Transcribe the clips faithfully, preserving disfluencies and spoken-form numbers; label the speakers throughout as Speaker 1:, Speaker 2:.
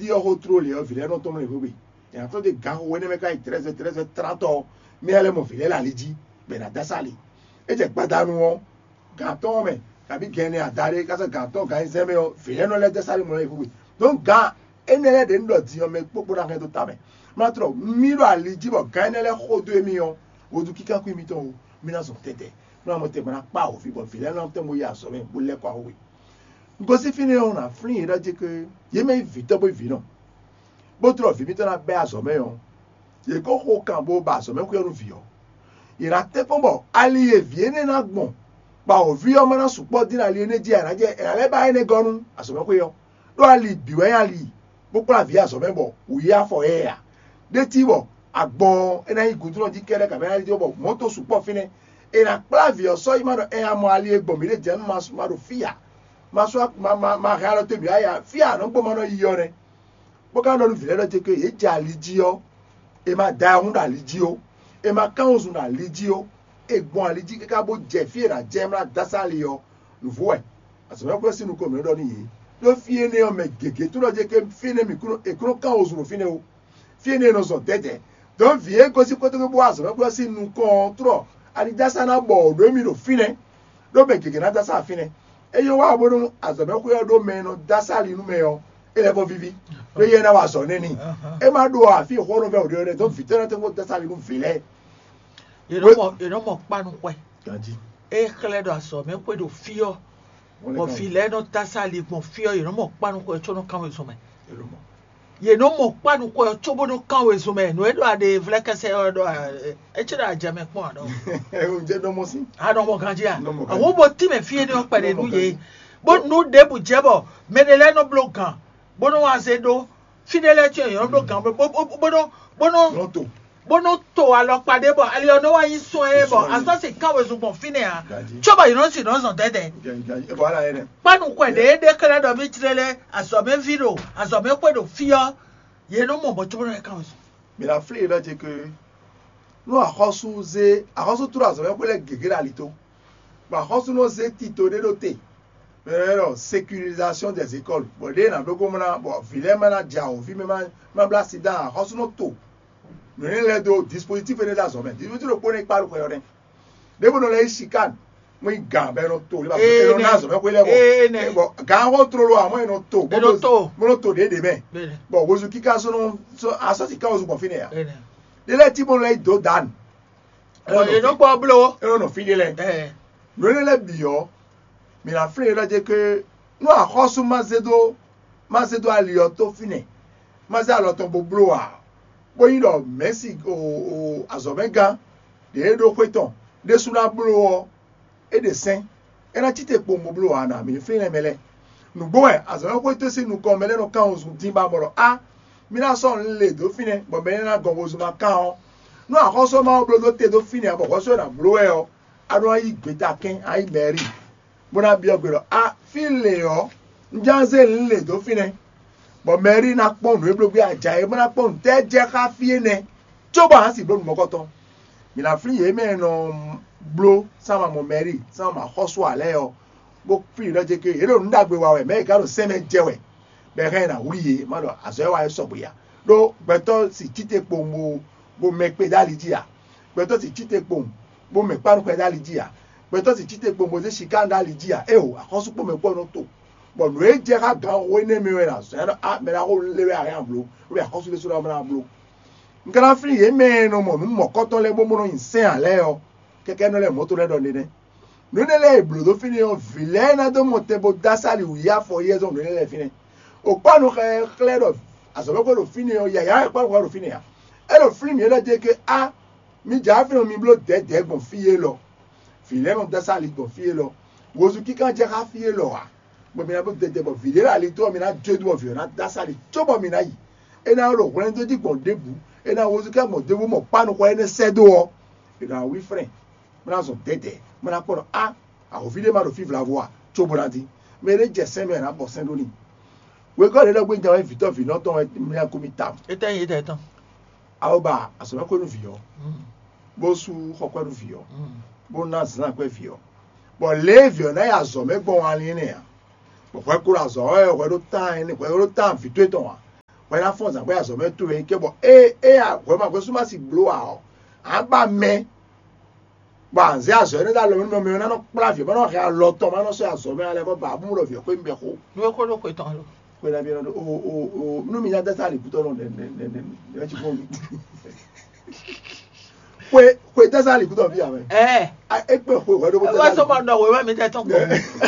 Speaker 1: dit au trop les vilains non tombe les bébés et en temps de gars où on est mec à treize treize trente ans mais elle mon filet la lidi ben à dasali et j'ai pas d'anou gâteau mais kabi gagné à dare kasa gâteau gagné zémé filet non les dasali mon les bébés donc gars et ne les den do dire mais pour la rien de ta mais matro miro à lidi bon gagné les ho deux millions ou du kika ku imiton mina son tete non mo te bana pa o fi bon filet non te mo ya so mais pour les quoi oui ngosi fini on a fini là dit que yeme vite bo vi non bo tro fi mi to na be asome on ye ko ko kan bo ba asome ko yonu vi o ira te pon bo ali e viene na gbon ba o vi o mo na supo din ali ne ji ara je ale ba ene gonu asome ko yo do ali biwe ali bo pra vi asome bo o ya for air de ti bo agbon ena igun tro ji kere ka be ali bo moto supo fini ira pra vi o so imaro e amo ali egbon mi le je ma ma do fia ma so ma ma ma halo te bi aya fia no gbo mo no yiyo re bo ka no lu vile lo te ke e ja liji o e ma da hun da liji o e ma kan osun da liji o e gbon aliji ke ka bo je fie ra je mra dasali o nu vo e aso me ko sinu ko mi do ni yi lo fie ne o me gege to lo je ke fie ne mi kuro e kuro kan osun no fie ne o fie ne no so tete don vie ko si ko to bo aso me ko sinu ko tro ali dasana bo do mi do fie ne do me gege na dasa fie ne eyo wa bono azobe ko yodo me no dasali nu me yo ele bo vivi le ye na wa so neni e ma do afi ho no ve o de to fitera te mo dasali nu file
Speaker 2: you know mo you know mo panu kwe
Speaker 1: ganji
Speaker 2: e kle do aso me kwe do fio mo file no dasali mo fio you know mo panu kwe cho no kan we so me you know mo panu kwe cho bo no kan we so me no e do ade vleka se o do e chira jame pon do
Speaker 1: e o je do mo si
Speaker 2: a do mo ganji a wo bo ti me fie ni o pare nu ye bo nu de bu jebo medele no blokan bo no wa se do fidele che yo blokan bo bo no bo no
Speaker 1: to
Speaker 2: bo no to a lo pade bo ali ono wa yin so e bo aso se kan we so bon fine a choba you no si no so dede
Speaker 1: e bo ala ere
Speaker 2: panu kwe de de kala do bi trele aso me video aso me kwe do fio ye no mo bo chobo no kan we so
Speaker 1: mi la fle là je que no a hosu ze a hosu tura aso me kwe le gegera lito ba hosu no ze tito de doté alors sécurisation des écoles bon de na do ko mona bon vile mana ja o fi me ma ma bla sida hosu no to no le do dispositif ne da so me dispositif lo pone pa lo ko yore de bo no le chican mo ga be no to le ba ko no na so me ko le bo bon ga ho tro lo amo no to mo no to de de be bon wo zu kika so no so aso ti ka o zu bon fine ya de le ti mo le do dan
Speaker 2: e no gbo blo
Speaker 1: e no fi de le eh no le bi yo mi la fle là je que no a hosu mazedo mazedo alio to fine maze alo to boblo a bo yin lo Messi o o azomega de do kweton de suna blo e de sen e na tite po boblo a na mi fle mele nu bo e azomega kweto se nu ko mele no kan ozu dimba moro a mi na so nle do fine bo mele na gon ozu ma kan o no a hosu ma blo do te do fine bo ko so na blo e o anu ayi gbeta ken ayi meri bona bi ogbero a file o njanze nle do fine bo meri na pon no eblo bi aja e bona pon te je ka fie ne choba han si blo mokoto mi la fli e me no blo sama mo meri sama hosu ale o bo fi lo je ke e lo ndagbe wa we me ka lo se me jewe be re na wuriye ma do aso e wa so boya do beto si tite pombo bo me pe daliji a beto si tite pom bo me paru pe daliji a beto si tite pombo ze shikanda liji a e o akosu po me po no to bo no e je ka gan o ne mi we na so a me na ko lewe a yan blo o be akosu le so na na blo nkara free e me no mo mo koton le bo mo no insen ale o keke no le moto le do ni ne no ne le blo do fini o vilain do mo te bo dasali u ya for years on le fini o pa no clear of aso be ko do fini o ya ya pa ko do fini ya e lo free mi le de ke a mi ja fi mi blo de de gbon fiye lo vilain on dasali gbon fiye lo wo zu ki kan je ka fiye lo a bo mi na bo de de bo vilain ali to mi na je do fi na dasali to bo mi na yi e na ro wen to di gbon debu e na wo zu ka mo debu mo pa no ko ene sedo o e na wi friend mi na so dede mi na ko a a o vilain ma do fi la voix to bo na di me le je sen me na bo sen do ni we go le lo gbe nja we fi to fi no to mi na ko mi tam
Speaker 2: e tan yi de tan
Speaker 1: a o ba aso me ko nu fi yo bo su ko ko nu fi yo bo na zna ko fi yo bo le vi na ya zo me gbon wa ni ne ya bo ko ko ra zo e ko do tan ni ko do tan fi to ton wa When I force and where some to a cable, eh, eh, when my consumer see blow out, and by me. But there's a little woman, no plaf, but not a lot of man, so I never babu of your queen be home.
Speaker 2: No ko lo ko ton.
Speaker 1: When I be on, oh, oh, oh, no, me that's how you put on and let you go. Wait, wait, that's how you put on here.
Speaker 2: Eh,
Speaker 1: I ate my word over
Speaker 2: what's about no way, me that on go.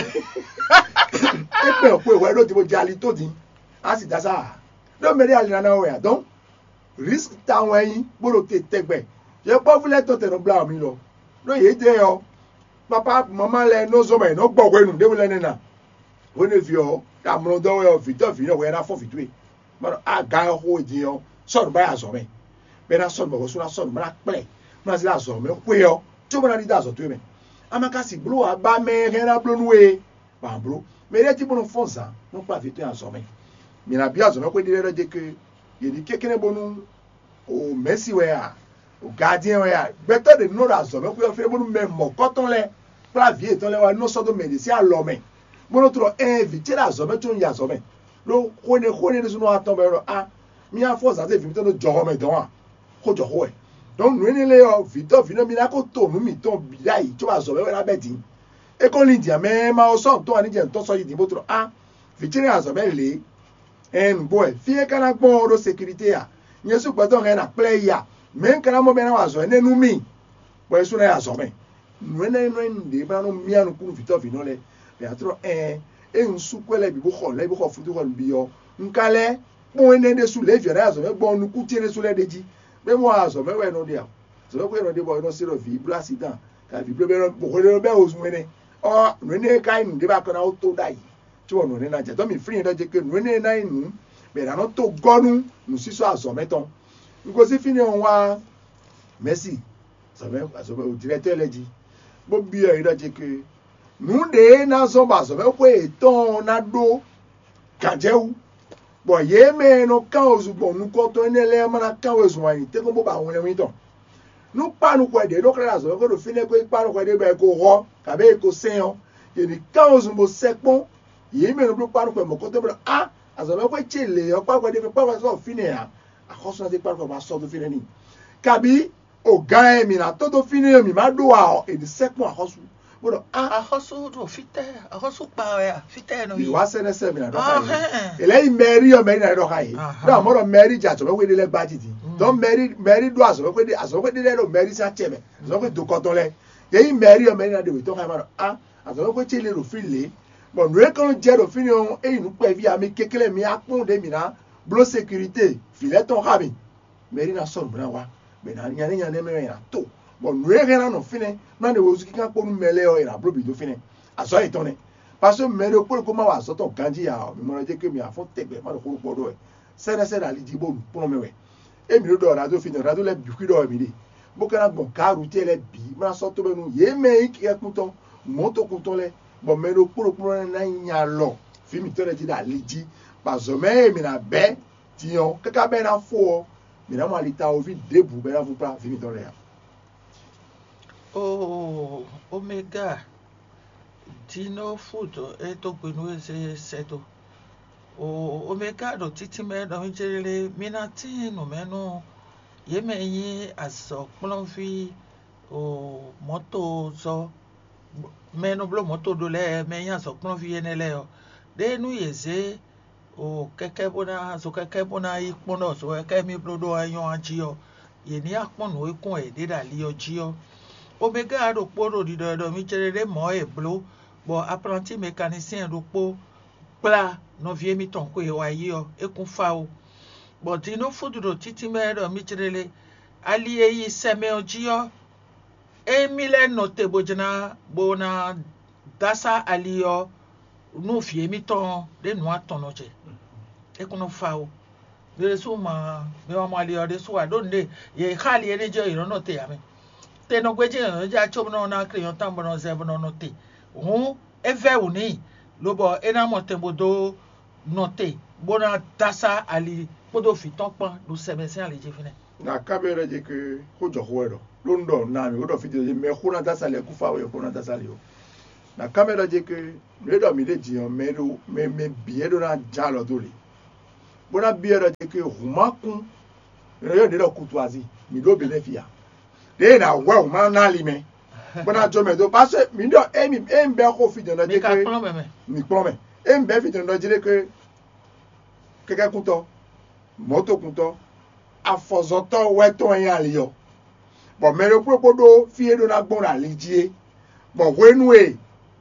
Speaker 1: Ate my word over Jali told him, as it does. Don't marry Alina where, don't risk town way, Bolo take back. Your popular daughter of Blau Milo. No, ye tell Papa, Mamma, no so may no go when they will learn now. When if you're that mono of it, you know, where I forfeit way. But I got a whole deal, son by us or me. But I son was not son, black play. Mazla so me, well, two many does or two men. I'm a cassie blue, a bad man, and a blown way. Bamboo, made a table of Fonsa, no profit to answer me. Mina Bias, no way did I decay. You kicking a bonum, oh, messy where. Gardien where better than no as we are favorable member cotton le pravier ton le no so do medicine alome mono tro inviter as o meto ya so me lo kone kone de no aton be ah mi a force as if mi to no jogo me don a ko jogo e don nu ni le o victor fina mi na ko to nu mi ton bi lai to as o be la beti e ko lindia me ma o so to ani je to so yi di mo tro ah victor as o be le en boy fie kana gbon ro sécurité a yesu gbodo re na play ya men kana mo bena wazo ene nu mi bo esu na ya so me nu ene nu ndi ba no mi anu ku fito fi no le be atro eh e nsu kwele bi bo kho le bi kho futu ko bi yo nkale bo ene de su le fi na so me bo nu ku ti ne su le deji be mo aso me we no dia so me ko no de bo no siro fi blu accident ka fi blu be no bo ko le be o su ene o nu ene kai nu de ba kana auto dai ti won nu ene na je to mi free do je ke nu ene na inu be na no to gonu nu siso aso meton because if you know Messi, ça va, ça va, au directeur l'a dit. Bon, bien, il a dit que nous, des nations, ça va, quoi, ton ado, quand j'ai eu, bon, yé, mais nos causes, bon, nous comptons les manas, quand ils sont allés, t'es comme bah, on est mis ton. Nous pas nous quoi, des donc là, ça va, que nous finissons, quoi, pas nous quoi, des ben, qu'on rend, qu'avec qu'on sait, il y a des causes, bon, c'est bon, yé, mais nous pas nous quoi, mon côté, ah, ça va, quoi, tu les, pas quoi, des pas quoi, ça finir. Akoso na te par ko ma so do fini ni kabi o gan mi na to do fini mi ma do a e di sekmo akoso bodo ah
Speaker 2: akoso do fite akoso pa ya fite no
Speaker 1: yi wa se ne se mi na do kai ele yi meri o meri na do kai do mo do meri ja so we de le gbaji ti don meri meri do aso we de aso we de le do meri sa cheme so we do koton le ye yi meri o meri na de we to kai ma do ah aso we che le ro file bon we kon je do fini o e nu pe vi ami kekele mi apun de mi na blo sécurité filet ton rabi meri na son bra wa be na nya nya ne me na to bon nu e na no fine na de wo su kika ko nu mele o ira bro bi do fine aso e ton ne parce que meri o ko ko ma wa so ton ganji ya mi mo je ke mi afo tegbe ma do ko po do e se na se na li di bo po me we e mi do ra do fine ra do le bi ku do mi di bo kana bon ka route le bi ma so to be nu ye me ki e ku ton moto ku ton le bon meri o ko ko na nya lo fi mi to le di da li di bazome mi na be tiyon kaka be na fo mi na mo alita o vi debu be na fu pra fini ton le
Speaker 2: oh omega dino food e to pinu ese seto o omega do titi me do njere mi na tin no me no ye me yin aso polon fi o moto so me no blo moto do le me yin aso polon fi ene le o de nu yeze o keke bona so keke bona ipon so keke mi blodo ayan ajio ye ni apon no ikun e de da li ojio omega ro poro di do mi cherere mo e blo bo apprenti mécanicien ro po pla no vie mi ton ko e wa yi o ekun fa o bo ti no fuduro titi me do mi cherele ali e yi seme ojio e mi le no te bojana bona dasa ali o no fie mi ton de no aton no je e kuno fa o de so ma me wa ma le o de so wa don de ye khali ene je iro no te ya me te no gweje no ja chob no na kriyon tambo no ze no no te hu e ve uni lo bo e na mo te bodo no te bona dasa ali bodo fi ton pan do se me se ali je fine
Speaker 1: na kamera je ke ko jo huero lundo na mi do fi de me khuna dasa le ku fa we khuna dasa le o na kamera je ke le do mi le ji on me do me me bien do na jalo do le bona biye do je ke humakun yo de do kutuazi mi do benefia de na wa ma na lime bona jo me do parce mi do e mi e mbe ko fi de do je ke mi plome e mbe fi de do je ke keke kuto moto kuto afozoto weto en aliyo bo mere propodo fi do na gbon alijie bo wenu e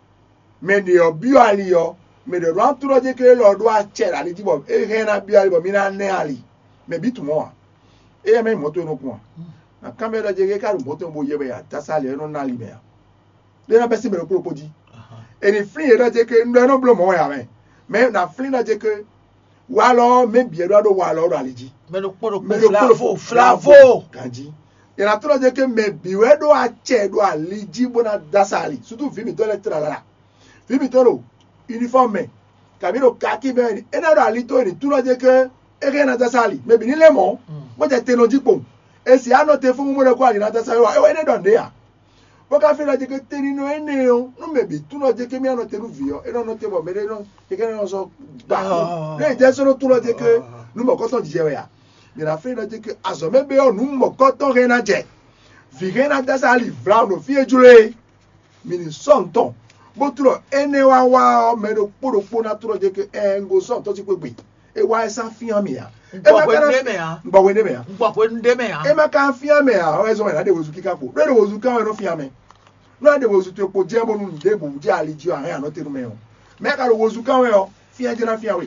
Speaker 1: me de obi aliyo me de ran turo je ke lo do a che aliji bo e he na bi ali bo mi na ne ali me bi tumo e me moto no kun na kamera je ke ka moto bo ye be ya tasale no na ali me ya de na besi me ro propodi eni free e do je ke ndo no blo mo ya me me na free na je ke wa lo me bi e do wa lo ro aliji
Speaker 2: me lo poro flavo flavo
Speaker 1: kanji e na turo je ke me bi we do a che do aliji bo na dasali surtout vi mi to le tra la vi mi to ro uniforme kabiro kaki be ena do alito ni turo je ke ege na dasali me bi ni le mo mo je teno jipo esi anote fun mo le ko ali na dasali wa e ne don de ya bo ka fi la je ke teni no ene o no me bi turo je ke mi anote ru vi o e no no te bo me de no ke ke no so ba le je so no turo je ke nu mo ko ton je ya mi na fi la je ke azo me be o nu mo ko ton re na je vi re na dasali vra no fi ejure mi ni son ton bo turo ene wa wa me do poro po na turo je ke engo son to ti pe gbe e wa esa fi han mi ya e ma ka
Speaker 2: ndeme ya
Speaker 1: ngba we ndeme ya
Speaker 2: ngba we ndeme ya
Speaker 1: e ma ka fi han me ya o eso na de wozu kika po re de wozu kan we no fi han me no de wozu to po je mo nu de bo je aliji o han no te nu me o me ka ro wozu kan we o fi han je na fi han we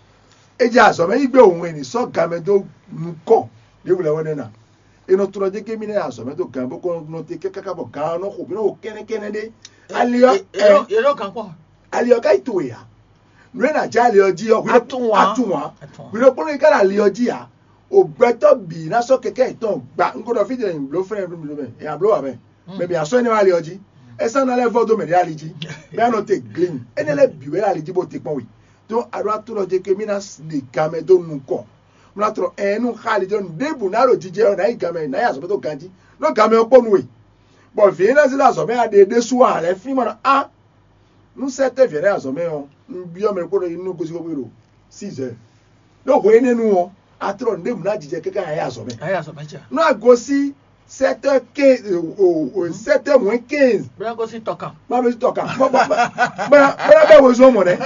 Speaker 1: e ja so me igbe ohun eni so ga me do nu ko de wule won na e no turo je ke mi na so me do gan bo ko no te ke kaka bo gan no ko bi no kene kene de aliyo
Speaker 2: e no kan ko
Speaker 1: aliyo ka itu ya nuna jali oji o
Speaker 2: atunwa
Speaker 1: atunwa we do pon ka ali oji ya o gbeto bi na so keke itan gba nko do fi de blow friend mi me e blow abe maybe aso ni ali oji e san na level do me de aliji be no take clean ene le bi we aliji bo te pon we to aro aturo je ke mi na de game do nu ko mo na tro enu khali do debu na ro jije na i game na ya so to ganji no game o ponu we bo fi na si la so me ade de su ale fi mo na a nu sete viere aso me o bi o me ko inu go si ko ro six heures no ko ene nu o atro ndem na jije keke aya aso me
Speaker 2: aya aso me ja
Speaker 1: no ago si sept heures quinze o sept heures moins quinze
Speaker 2: bra go si toka
Speaker 1: ma be toka ba ba ba be wo so mo ne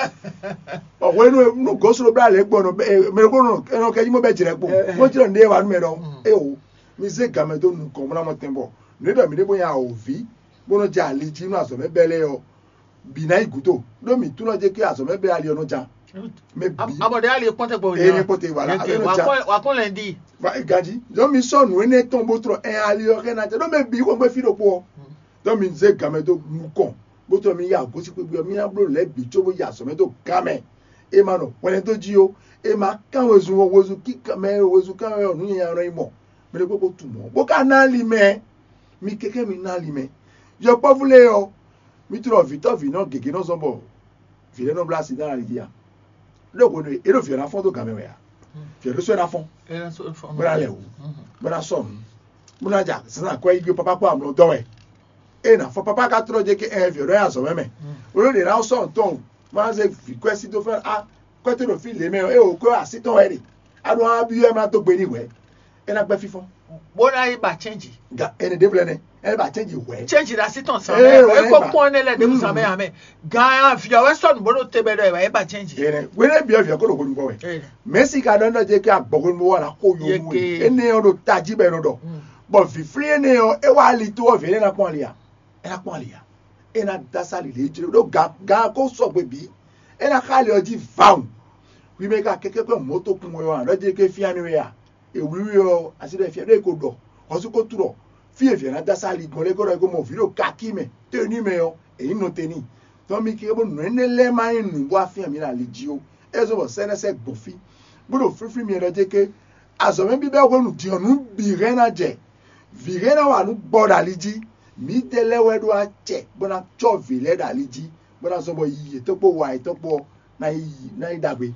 Speaker 1: o ko enu nu go so bra le gbo no me ko no eno ke mo be jire gbo mo jire nde wa nu me do e o mi se game do nu ko mo na mo tembo ne do mi de bo ya o vi bo no ja aliji nu aso me bele o bina igudo do mi tun lo je ke aso me be ali onu ja me bi
Speaker 2: abode ali ponte gbo
Speaker 1: e ni ponte wala
Speaker 2: wa kon le ndi
Speaker 1: ba gaji do mi so nu ene ton bo tro en ali o ke na je do me bi ko gbe fi do po do mi ze game do nu kon bo tro mi ya go si pe bi mi na bro le bi to bo ya so me do game e ma no wele to ji o e ma kan wezu wo wezu ki me wezu kan we onu yan ran imo me le ko tu mo bo ka na li me mi keke mi na li me yo po vule o mi tro vito vi no gege no zombo vi le no blasi na ri dia lo ko ni e lo fi na fon to game we ya fi lo so na fon
Speaker 2: e na so fon
Speaker 1: bra le wu bra so mu na ja sana ko igi papa ko am lo do we e na fo papa ka tro je ke e vi ro ya so meme o lo de na so ton ma se request to fer a ko te lo fi le me e o ko asiton we ri adu a bi e ma to gbe ni we e na gbe fifon
Speaker 2: bo na yi ba change
Speaker 1: ga ene de blene e ba change we
Speaker 2: change da siton sa me e ko pon le de sa me ame ga fi o son bo no te be do e ba change
Speaker 1: ene we le bi o fi ko ro ko nbo we messi ka don do je ke agbogo nbo wa la ko yo mu ene o do taji be no do bo fi free ene o e wa li to o fi ene na pon liya e na pon liya e na dasali le jire do ga ga ko so pe bi e na khali oji vaun wi me ka keke ko moto kun yo an do je ke fi ani we ya e wi yo aside fi e ko do o su ko turo fi e fi na dasali go le ko ro ko mo fi lo kaki me te ni me yo e no te ni to mi ki bo no ene le ma inu bo afi mi la le ji o e so bo sene se gbofi bo do free free mi re je ke aso me bi be ko nu di onu bi re na je vi re na wa nu bo da liji mi tele we do a che bo na cho vi le da liji bo na so bo yi to po wa to po na yi na yi dagbe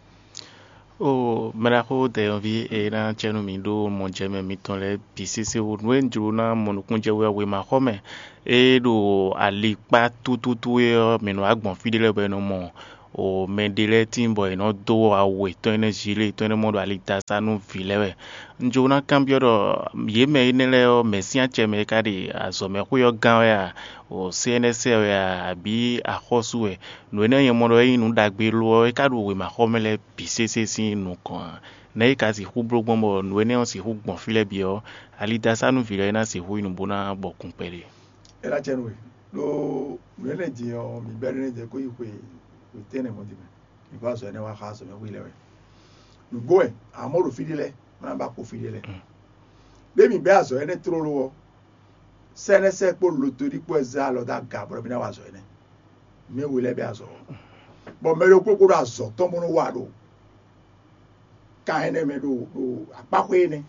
Speaker 3: o mera de envie era chenu mindo monjeme mitole bisisi wwen juna monukunje we we ma home e do alipa tututu e meno agbon fidele be no mo o mendele timbo ino do awe to ene jile to ene modo alita sanu vilewe njona cambio do yeme inele o mesia cheme kadi azome kuyo gan ya o C N S ya abi akhosuwe no ene yemodo inu dagbe lo e kadu we ma khomele bisese si nu kan na ikazi hubro bombo no ene on si hugbon file bio alita sanu vile na si hu inu bona bokun pere
Speaker 1: era chenwe lo nele ji o mi bere je ko ipe tene mo di me because ene wa khaso me wilewe nu boy amoro fidile na ba ko fidile be mi be aso ene trolo sene se po lo tori po za lo da ga bro bi na wa so ene me wile be aso bo me lo ko ra so to mo no wa do ka ene me do do apako ene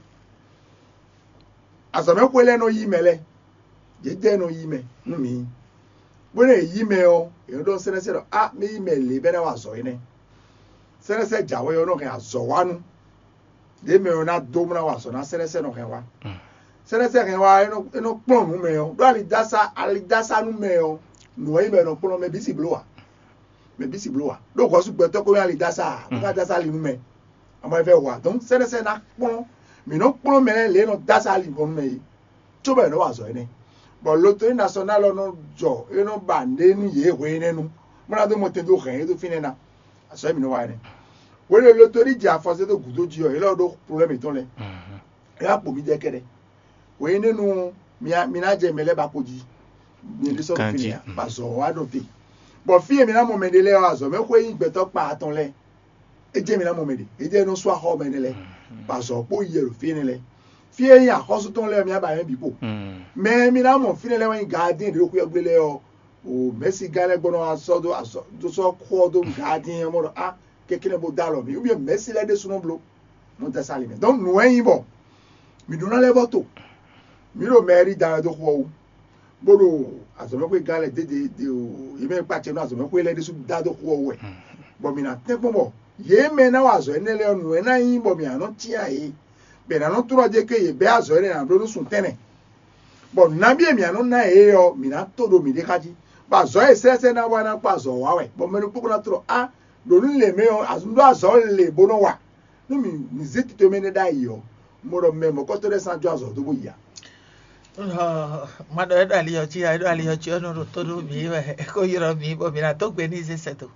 Speaker 1: aso me ko le no yi mele je je no yi me nu mi bo ne yi me o e do sene se do ah me yi me le be na wa so ene sene se jawe yo no ke aso wanu de me na do mo na wa so na sene se no ke wa sene se ke wa eno eno pon mu me o do ali dasa ali dasa nu me o no yi me no pon me bisi blowa me bisi blowa do ko su gbe to ko ali dasa ko ka dasa li nu me amo e fe wa donc sene se na pon mi no pon me le no dasa li pon me yi to be no wa so ene bo loterie nationale no jo eno bande ni ye we nenu mo na do mo te do ren do finena aso mi no wa ene we le loterie ja force to gudo ji o e lo do problème ton le e a po mi je kede we nenu mi mi na je mele ba koji ni le so finia ba so wa do te bo fi mi na mo mede le wa so me ko yin gbe to pa ton le e je mi na mo mede e je no so ho me le ba so po ye ro fi ni le fi eyin akoso ton le mi aba yen bipo me mi na mo fi ni le wen garden de ku egbele o o Messi gale gbono aso do aso do so ko do garden mo ah kekele bo dalo mi obi Messi le de suno blo mo ta sali me donc no eyin bo mi do na le boto mi ro meri da do ko bodo aso me ko gale de de de o ime pa che no aso me ko le de su da do ko we bo mi na te bo ye me na wa so ene le onu na yin bo mi ano ti aye be na no turo je ke ye be aso ene na do sun tene bo na bi mi ano na e yo mi na to do mi de kaji ba zo e se se na wa na pa zo wa we bo me ru ku na turo ah do ni le me o azu do aso le bo no wa no mi ni zeti to me ne da yo mo ro me mo ko to de san jo aso do bo ya
Speaker 2: mado edo aliyo chi edo aliyo chi ono ro to do mi we ko yiro mi bo mi na to gbe ni se seto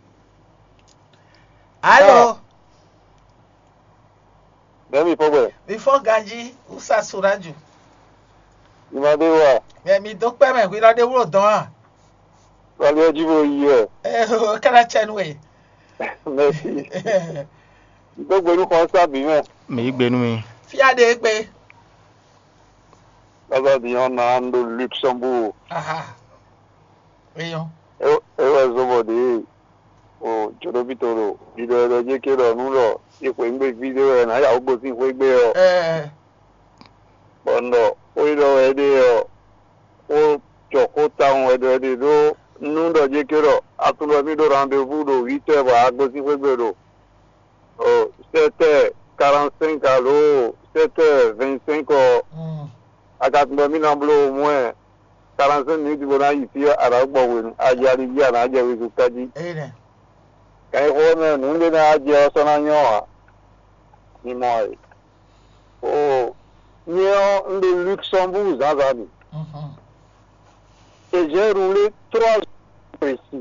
Speaker 2: allo
Speaker 4: Bemi Pogbe.
Speaker 2: Before Ganji, Usa Suraju.
Speaker 4: Imade wa.
Speaker 2: Me mi do pe me wi lo de wuro dan an.
Speaker 4: Wale ojibo yi e.
Speaker 2: Eh o kana chenwe.
Speaker 4: Merci. Gbogbo iru kan sabi me.
Speaker 3: me gbenu mi
Speaker 2: Fi ade pe.
Speaker 4: Baba di on na ando Luxembourg.
Speaker 2: Aha. Eyan.
Speaker 4: E e wa zobo de o jodo bitoro. Bido do je kero nu lo. Ipo ngbe video na ya ogbo si we gbe o.
Speaker 2: Eh.
Speaker 4: Bondo o ilo ede o. O joko taun edo ede do nu do je kero atulo mi do rendez-vous do huit heures ba agbo si we gbe do. Oh, sept heures quarante-cinq à l'eau, sept heures vingt-cinq au
Speaker 2: Mm.
Speaker 4: à quatre mille au moins quarante-cinq minutes pour aller ici à la Bowen, à Yari, à la Yari, à Kadi.
Speaker 2: Eh ne.
Speaker 4: Quand il faut me nous donner à Dieu son agneau, ni moi. Oh, nous sommes de Luxembourg, Zazani.
Speaker 2: Mhm.
Speaker 4: Et j'ai roulé trois jours précis.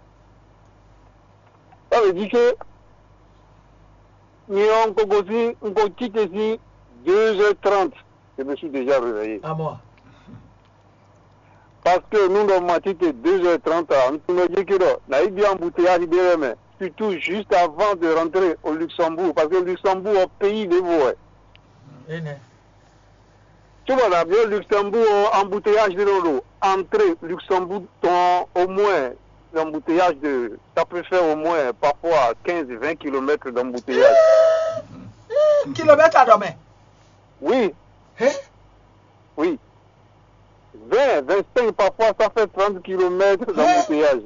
Speaker 4: Ça veut dire que nous avons quitté ici deux heures trente. Je me suis déjà réveillé.
Speaker 2: À moi.
Speaker 4: Parce que nous avons quitté deux heures trente. Nous avons dit que nous avons bien embouteillage, surtout juste avant de rentrer au Luxembourg. Parce que le Luxembourg est un pays de voix.
Speaker 2: Eh ne.
Speaker 4: Tu vois, là, bien Luxembourg, embouteillage de l'eau. Entrer Luxembourg, ton, au moins, l'embouteillage de. Ça peut faire au moins parfois quinze à vingt kilomètres d'embouteillage.
Speaker 2: Kilomètre à demain.
Speaker 4: Oui,
Speaker 2: Eh?
Speaker 4: oui. vingt, vingt-cinq, parfois ça fait trente kilomètres d'embouteillage.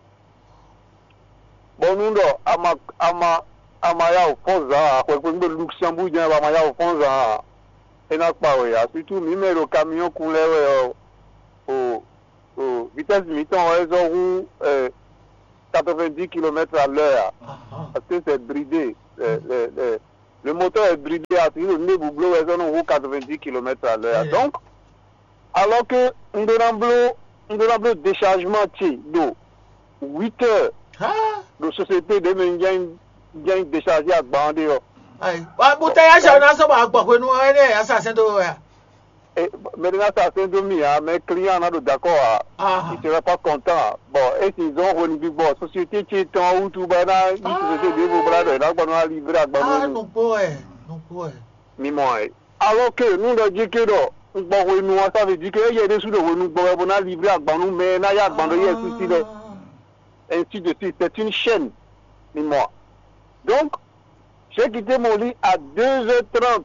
Speaker 4: Bon, nous, à ma, à ma, à ma, ya au fond, à quoi que nous, Luxembourg, à ma, ya au fond, à, et n'a pas, oui, surtout, même le camion coulait, au, au, vitesse limite, on va les roues, euh, quatre-vingt-dix kilomètres à l'heure. Parce que c'est bridé. Le, le, le, le moteur est bridé à quatre-vingt-dix kilomètres à l'heure. Donc, alors que nous avons un déchargement d'eau, huit heures de société de médias déchargé à Bandé.
Speaker 2: Embouteillage, on a ça, on a assassin de.
Speaker 4: Et maintenant, ça c'est de mis, mes clients sont d'accord, ils ne seraient pas contents. Bon, et s'ils ont renouvelé, bon, société qui est en route, ils se disent, vous bradez, là, on a livré à Bandé.
Speaker 2: Ah, non, pas, non, pas.
Speaker 4: Alors que nous, on dit que bon, nous, ça veut dire qu'il y a des sous de renouveau, on a livré à Bandé, mais là, il y a Bandé, il y a tout de ainsi de suite. C'est une chaîne, moi. Donc, j'ai quitté mon lit à deux heures trente.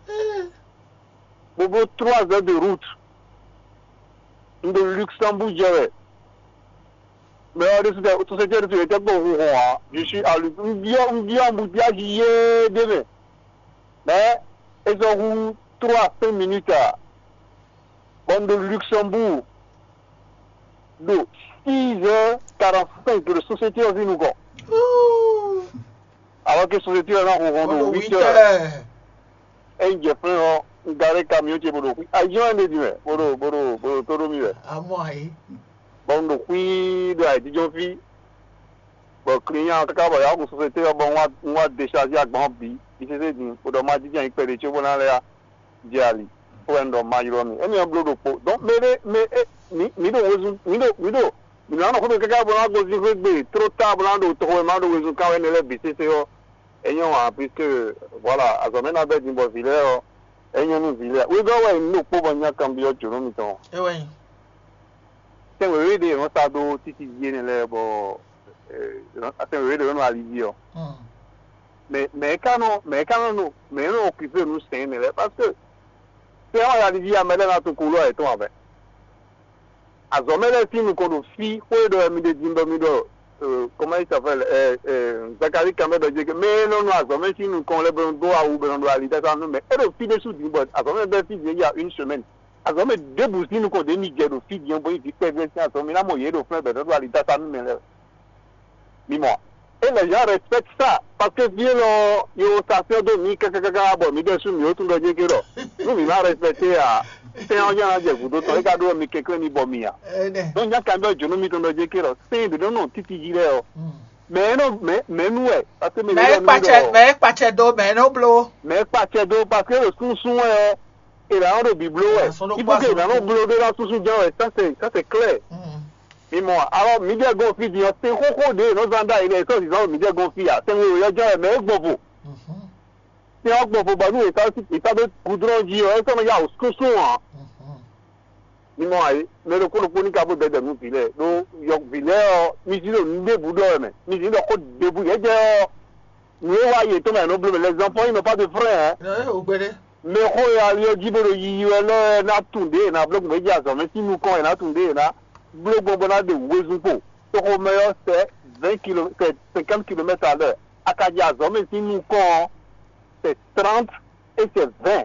Speaker 4: Pour trois heures de route. De Luxembourg, j'avais. Mais tout ce qui était bon, je suis à l'embouteillage hier demain. Mais ils ont trois cinq minutes à bon de Luxembourg. De six heures quarante-cinq de la société aussi nous go. Alors que la société est en huit heures. Et j'ai fait un garé camion qui est pour le coup. Aïe, on est dit, pour le pour le pour le toro mieux.
Speaker 2: À moi,
Speaker 4: bon, le coup de la Dijon-Fi. Bon, client, en tout cas, la société, bon, on va décharger à Bambi. Il s'est dit, pour le match, il y a une paire de chevaux dans l'air. Diali. Pour un homme, Maïromi. Et il y a un bloc de peau. Donc, mais, mais, mais, mais, mais, mais, mais, mais, nous avons fait quelqu'un pour nous trop tard, pour nous trouver mal de raison quand on est là, B C C O. Et nous avons, puisque, voilà, à ce moment-là, avec une bonne ville, et nous avons ville. Oui, ben, ouais, nous pouvons venir cambier du nom, mettons.
Speaker 2: Eh oui.
Speaker 4: C'est vrai, on s'est dit, si tu viens là, bon, c'est vrai, on a l'idée. Mais, mais quand nous, mais quand nous, mais nous occupons nous, c'est là, parce que, c'est on a l'idée à mettre dans ton couloir et tout, avec. À ce moment-là, si nous conduisons, il doit me dire, comment il s'appelle, Zachary Kamel de dire, mais non, non, à ce moment-là, si nous connaissons droit ou bien droit à l'idée, mais elle est fille dessous du bord. À ce moment-là, il y a une semaine. À ce moment-là, deux bousines nous connaissons, nous avons fille, nous avons dit, à ce moment-là, moi, il y a des frères, ben, droit à l'idée, ça nous met là. Dis-moi. Et les gens respectent ça. Parce que bien, il y a une station de mi, kakakaka, bon, mi dessus, mi autre, nous, nous, il a respecté à. C'est un gens qui vous d'autres regarder mais quelqu'un ni bomia. Donc il y a quand même je ne m'y tombe dire que c'est de non titi dire. Mais non mais mais nous parce que
Speaker 2: mais pas chez mais pas chez do mais non blo.
Speaker 4: Mais pas chez do parce que le son son et là on biblo il faut que là on blo de là tout ça ça c'est ça c'est clair. Mais moi alors mi dia go fi dire c'est koko de nos anda il est ça ils ont mi dia go fi à c'est il y a déjà mais go. C'est un peu pour nous et ça et ça de goudron dit ça mais il y a ce son ni mo ayi mais le ko ko ni ka bo de de mu vile do yo vile o mi si lo nde budo me mi si lo ko debu ye je ni wa ye to me no bleu les enfants ils n'ont pas de frères
Speaker 2: hein o gbere
Speaker 4: mais ko ya yo jibero yi ele na tunde na blog me ja so mais si nous ko na tunde na blog bon na de wezupo to ko me yo c'est vingt kilomètres cinquante kilomètres à l'heure akaja so mais si nous ko c'est trente et c'est vingt.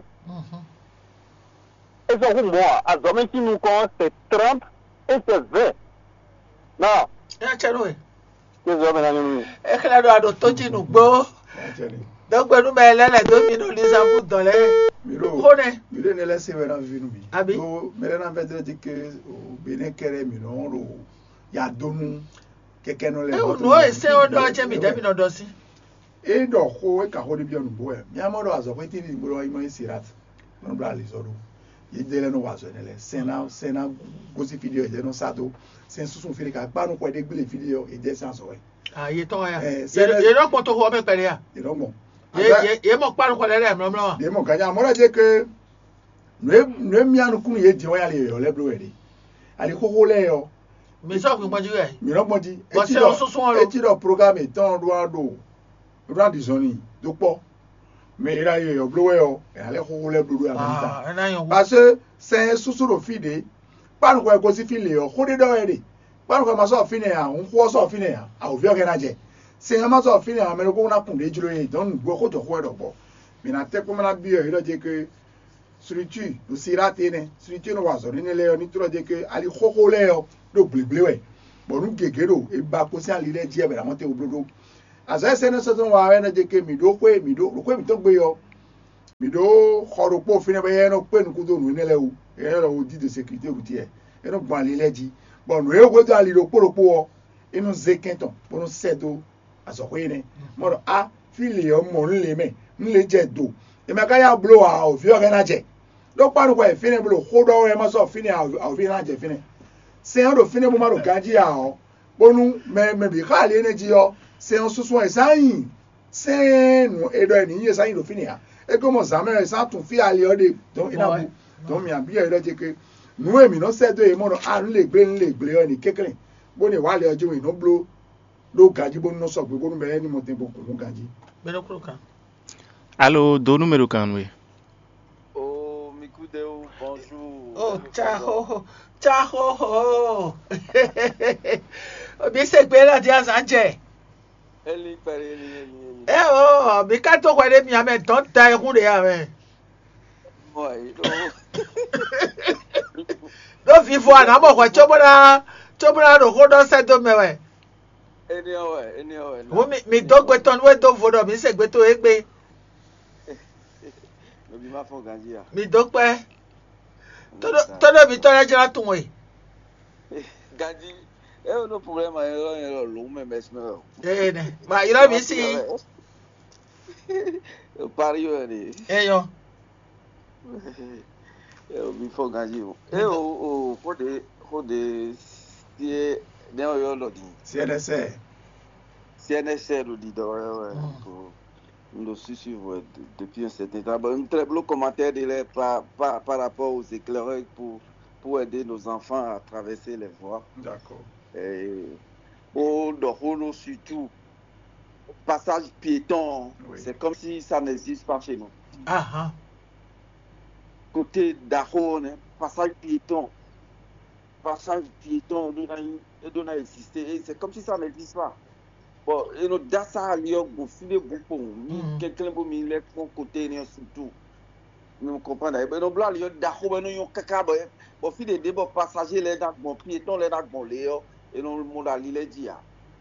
Speaker 4: Et ça, moi, à ce moment-ci, nous comptons, c'est trente et c'est vingt. Non.
Speaker 2: Et à Tchénoé.
Speaker 4: Qu'est-ce que vous avez dit?
Speaker 2: Et que là, nous avons tout dit, nous, bon. Donc, nous mettons là, deux minutes, les amours dans les.
Speaker 1: Miro, Miro ne laisse pas vu nous.
Speaker 2: Abi.
Speaker 1: Mais là, on va dire que au Bénin, Kéré, Miro, il y a deux noms. Quelqu'un nous les.
Speaker 2: Non, c'est un doigt, j'ai mis deux minutes aussi.
Speaker 1: Et donc, on va faire des bien nous boire. Mais à moi, on va faire des bien nous boire. Il m'a essayé. On va aller sur l'eau. Il y a des gens qui sont là, c'est un gosse vidéo, il y a un sato, c'est un sous-son fil qui a pas nous quoi des vidéos et des sens.
Speaker 2: Ah, il est temps. Il y a un compte au même période.
Speaker 1: Il est bon.
Speaker 2: Il y a mon pas nous quoi les rêves, non?
Speaker 1: Il y a mon gagnant. Moi, je dis que nous nous mis à nous couper des gens aller les bleus. Allez, coller.
Speaker 2: Mais ça, vous m'avez dit.
Speaker 1: Mais non, moi dit.
Speaker 2: Et tu as
Speaker 1: tu as programme étant droit d'eau, droit de zone, donc pas. Mais il a eu un bleu, et allez rouler bleu à même parce que c'est un sous le fide, pas nous quoi cause filé, on est dans les pas nous comment ça finir, on croit ça finir, à ouvrir rien dire. C'est un matin finir, mais le coup on a pour des jours, donc beaucoup de fois d'abord. Mais na tête comme la bio, il a dit que structure, nous s'y rater, structure nous va se renouveler, on dit que allez rouler le bleu bleu. bonu gegero e ba ko si ali le die be la monte oblodo aso ese ne so to wa we na je ke mi do kwe mi do kwe mi to gbe yo mi do khoro po fine be ye no pe nu ku do nu ne le o e lo o di de sécurité routière e no gban ali le ji bonu e go do ali lo poropo o inu zekenton bonu sedo aso ko ine mo do a fili o mo nle me nle je do e ma ka ya blow a o fi o na je lo panu ko e fine blow ho do e ma so fine a o fi na je fine se on do fine mo ma do ganji a o bonu me me bi ka le ne ji o se on susun e sayin se nu e do ni ye sayin do fine a e ko mo zame e sa tun fi ale o de don ina bu don mi abi e do je ke nu emi no se do e mo no a nle gbe nle gbe o ni kekere bo ni wa le ojo mi no blow lo ganji bo no so pe bonu be ni mo te bo ko ganji
Speaker 2: beno kuro kan
Speaker 3: Allo, do número kan we.
Speaker 4: Oh, Mikudeu, bonjour.
Speaker 2: oh ciao ciao obi se gbe la dia sanje
Speaker 4: Eli pere eli eli eli.
Speaker 2: eh oh bi ka to kwa de mi ame ton ta e kun de ya me
Speaker 4: Moi,
Speaker 2: do fi fo ana mo kwa chobona chobona do ko do se do mewe
Speaker 4: Eni owe, eni owe.
Speaker 2: wo mi mi do gbe ton we do vodo mi se gbe to egbe
Speaker 4: No bi ma fo ganji ya.
Speaker 2: mi do pe todo todo bi to la jira tun we
Speaker 4: Ganji, e o no problema e lo e lo lo me mesme.
Speaker 2: eh ne ma ira bi si
Speaker 4: O pari yo ni.
Speaker 2: eh yo
Speaker 4: E o bi fo ganji o. E o o ko de ko de si ne o yo lo di.
Speaker 1: C N S A
Speaker 4: C N S L dit ouais, nous suivons depuis un certain temps. Un très beau commentaire de les, par, par, par rapport aux éclaireurs pour, pour aider nos enfants à traverser les voies.
Speaker 1: d'accord
Speaker 4: Et au Dorono surtout, passage piéton,
Speaker 1: Oui.
Speaker 4: c'est comme si ça n'existe pas chez nous.
Speaker 2: ah ah
Speaker 4: Côté d'Arone, passage piéton, passage piéton, il doit exister. C'est comme si ça n'existe pas. Bon, et nous dassa lio go file bon quelqu'un pour mi le mon côté ni surtout nous comprendre et nous blanc lio da ko ben yo kaka ba bon file de bon passager les dans bon piéton les dans bon léo et nous le monde ali les dia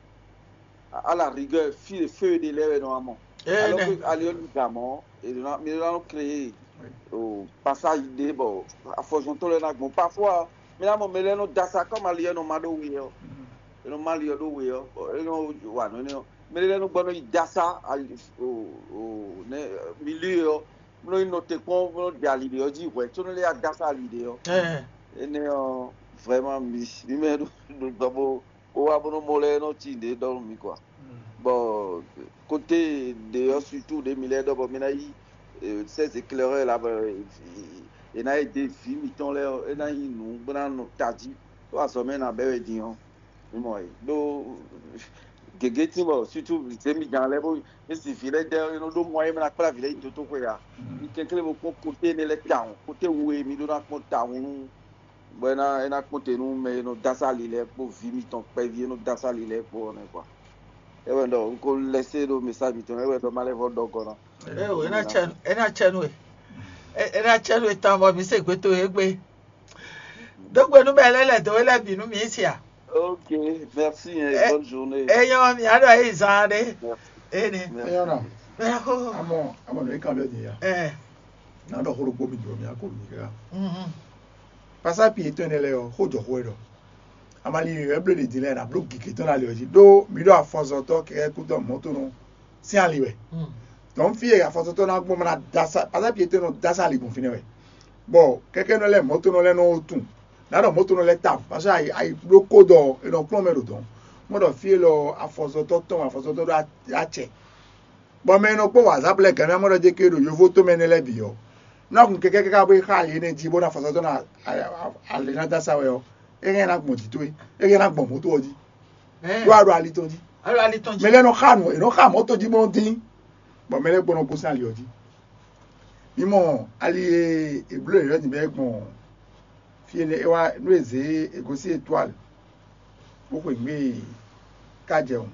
Speaker 4: à la rigueur file feu de l'air normalement alors que alio gamon et nous mais nous créer au passage de bon à force on les dans bon parfois mais là mon mais nous dassa comme alio no mado wi yo no mali yo do we yo no wa no no me le no gbono idasa o o ne milieu no no te kon no de ali de oji we to no le adasa ali de yo
Speaker 2: eh
Speaker 4: ene o vraiment mi mi me do babo o wa bono mole no ti de do mi quoi bon côté de yo surtout des milliers de bon mina yi ces éclaireurs là et na été film ton là et na yi nu bana no taji to asome na be di yo moi do gegeti bo surtout semi dans les bo et si filet de no do moyen na para filet to to ko ya ni kenkele bo ko côté ne le town côté où e mi do na ko town bona ena côté nous mais no dasali le pour vimi ton pe vie no dasali le pour ne quoi e wendo ko laisser do message mi ton e wendo male vo do ko na
Speaker 2: eh o ena chen ena chen we ena chen we ta mo mi se gbe to egbe dogbe nu be lele do le binu mi si a
Speaker 4: ok merci et bonne journée
Speaker 2: eh yo mi ado ai zande eh ni
Speaker 1: ayana
Speaker 2: eh ho
Speaker 1: amo amo no ka be dia
Speaker 2: eh
Speaker 1: na do horo po mi do mi akolu ni ka
Speaker 2: mhm
Speaker 1: pasa piéton ele o ho jo ho do amali e ble de dile na block ki ton ale oji do mi do afonso to ke ku do moto no si ali we
Speaker 2: mhm
Speaker 1: don fi e afonso to na gbo na dasa pasa piéton no dasa ali gun fine we bo keke no le moto no le no tun na do moto no le tap parce ai ai bloko do e no plomero don mo do fi lo afonso to ton afonso to a che bo me no po whatsapp le kan mo do je ke do yo photo me ne le bi yo na kun keke ka bo ka le ne ji bo na afonso to na ale na dasa we yo e gen na gbon ti to e e gen na gbon moto oji
Speaker 2: eh
Speaker 1: do aro ali ton ji
Speaker 2: aro ali ton ji
Speaker 1: me le no khanu e no kha moto ji mo din bo me le gbon ko san le oji mimo ali e bleu re ni be gbon fi ne e wa no eze egosi étoile bo ko gbe ka jeun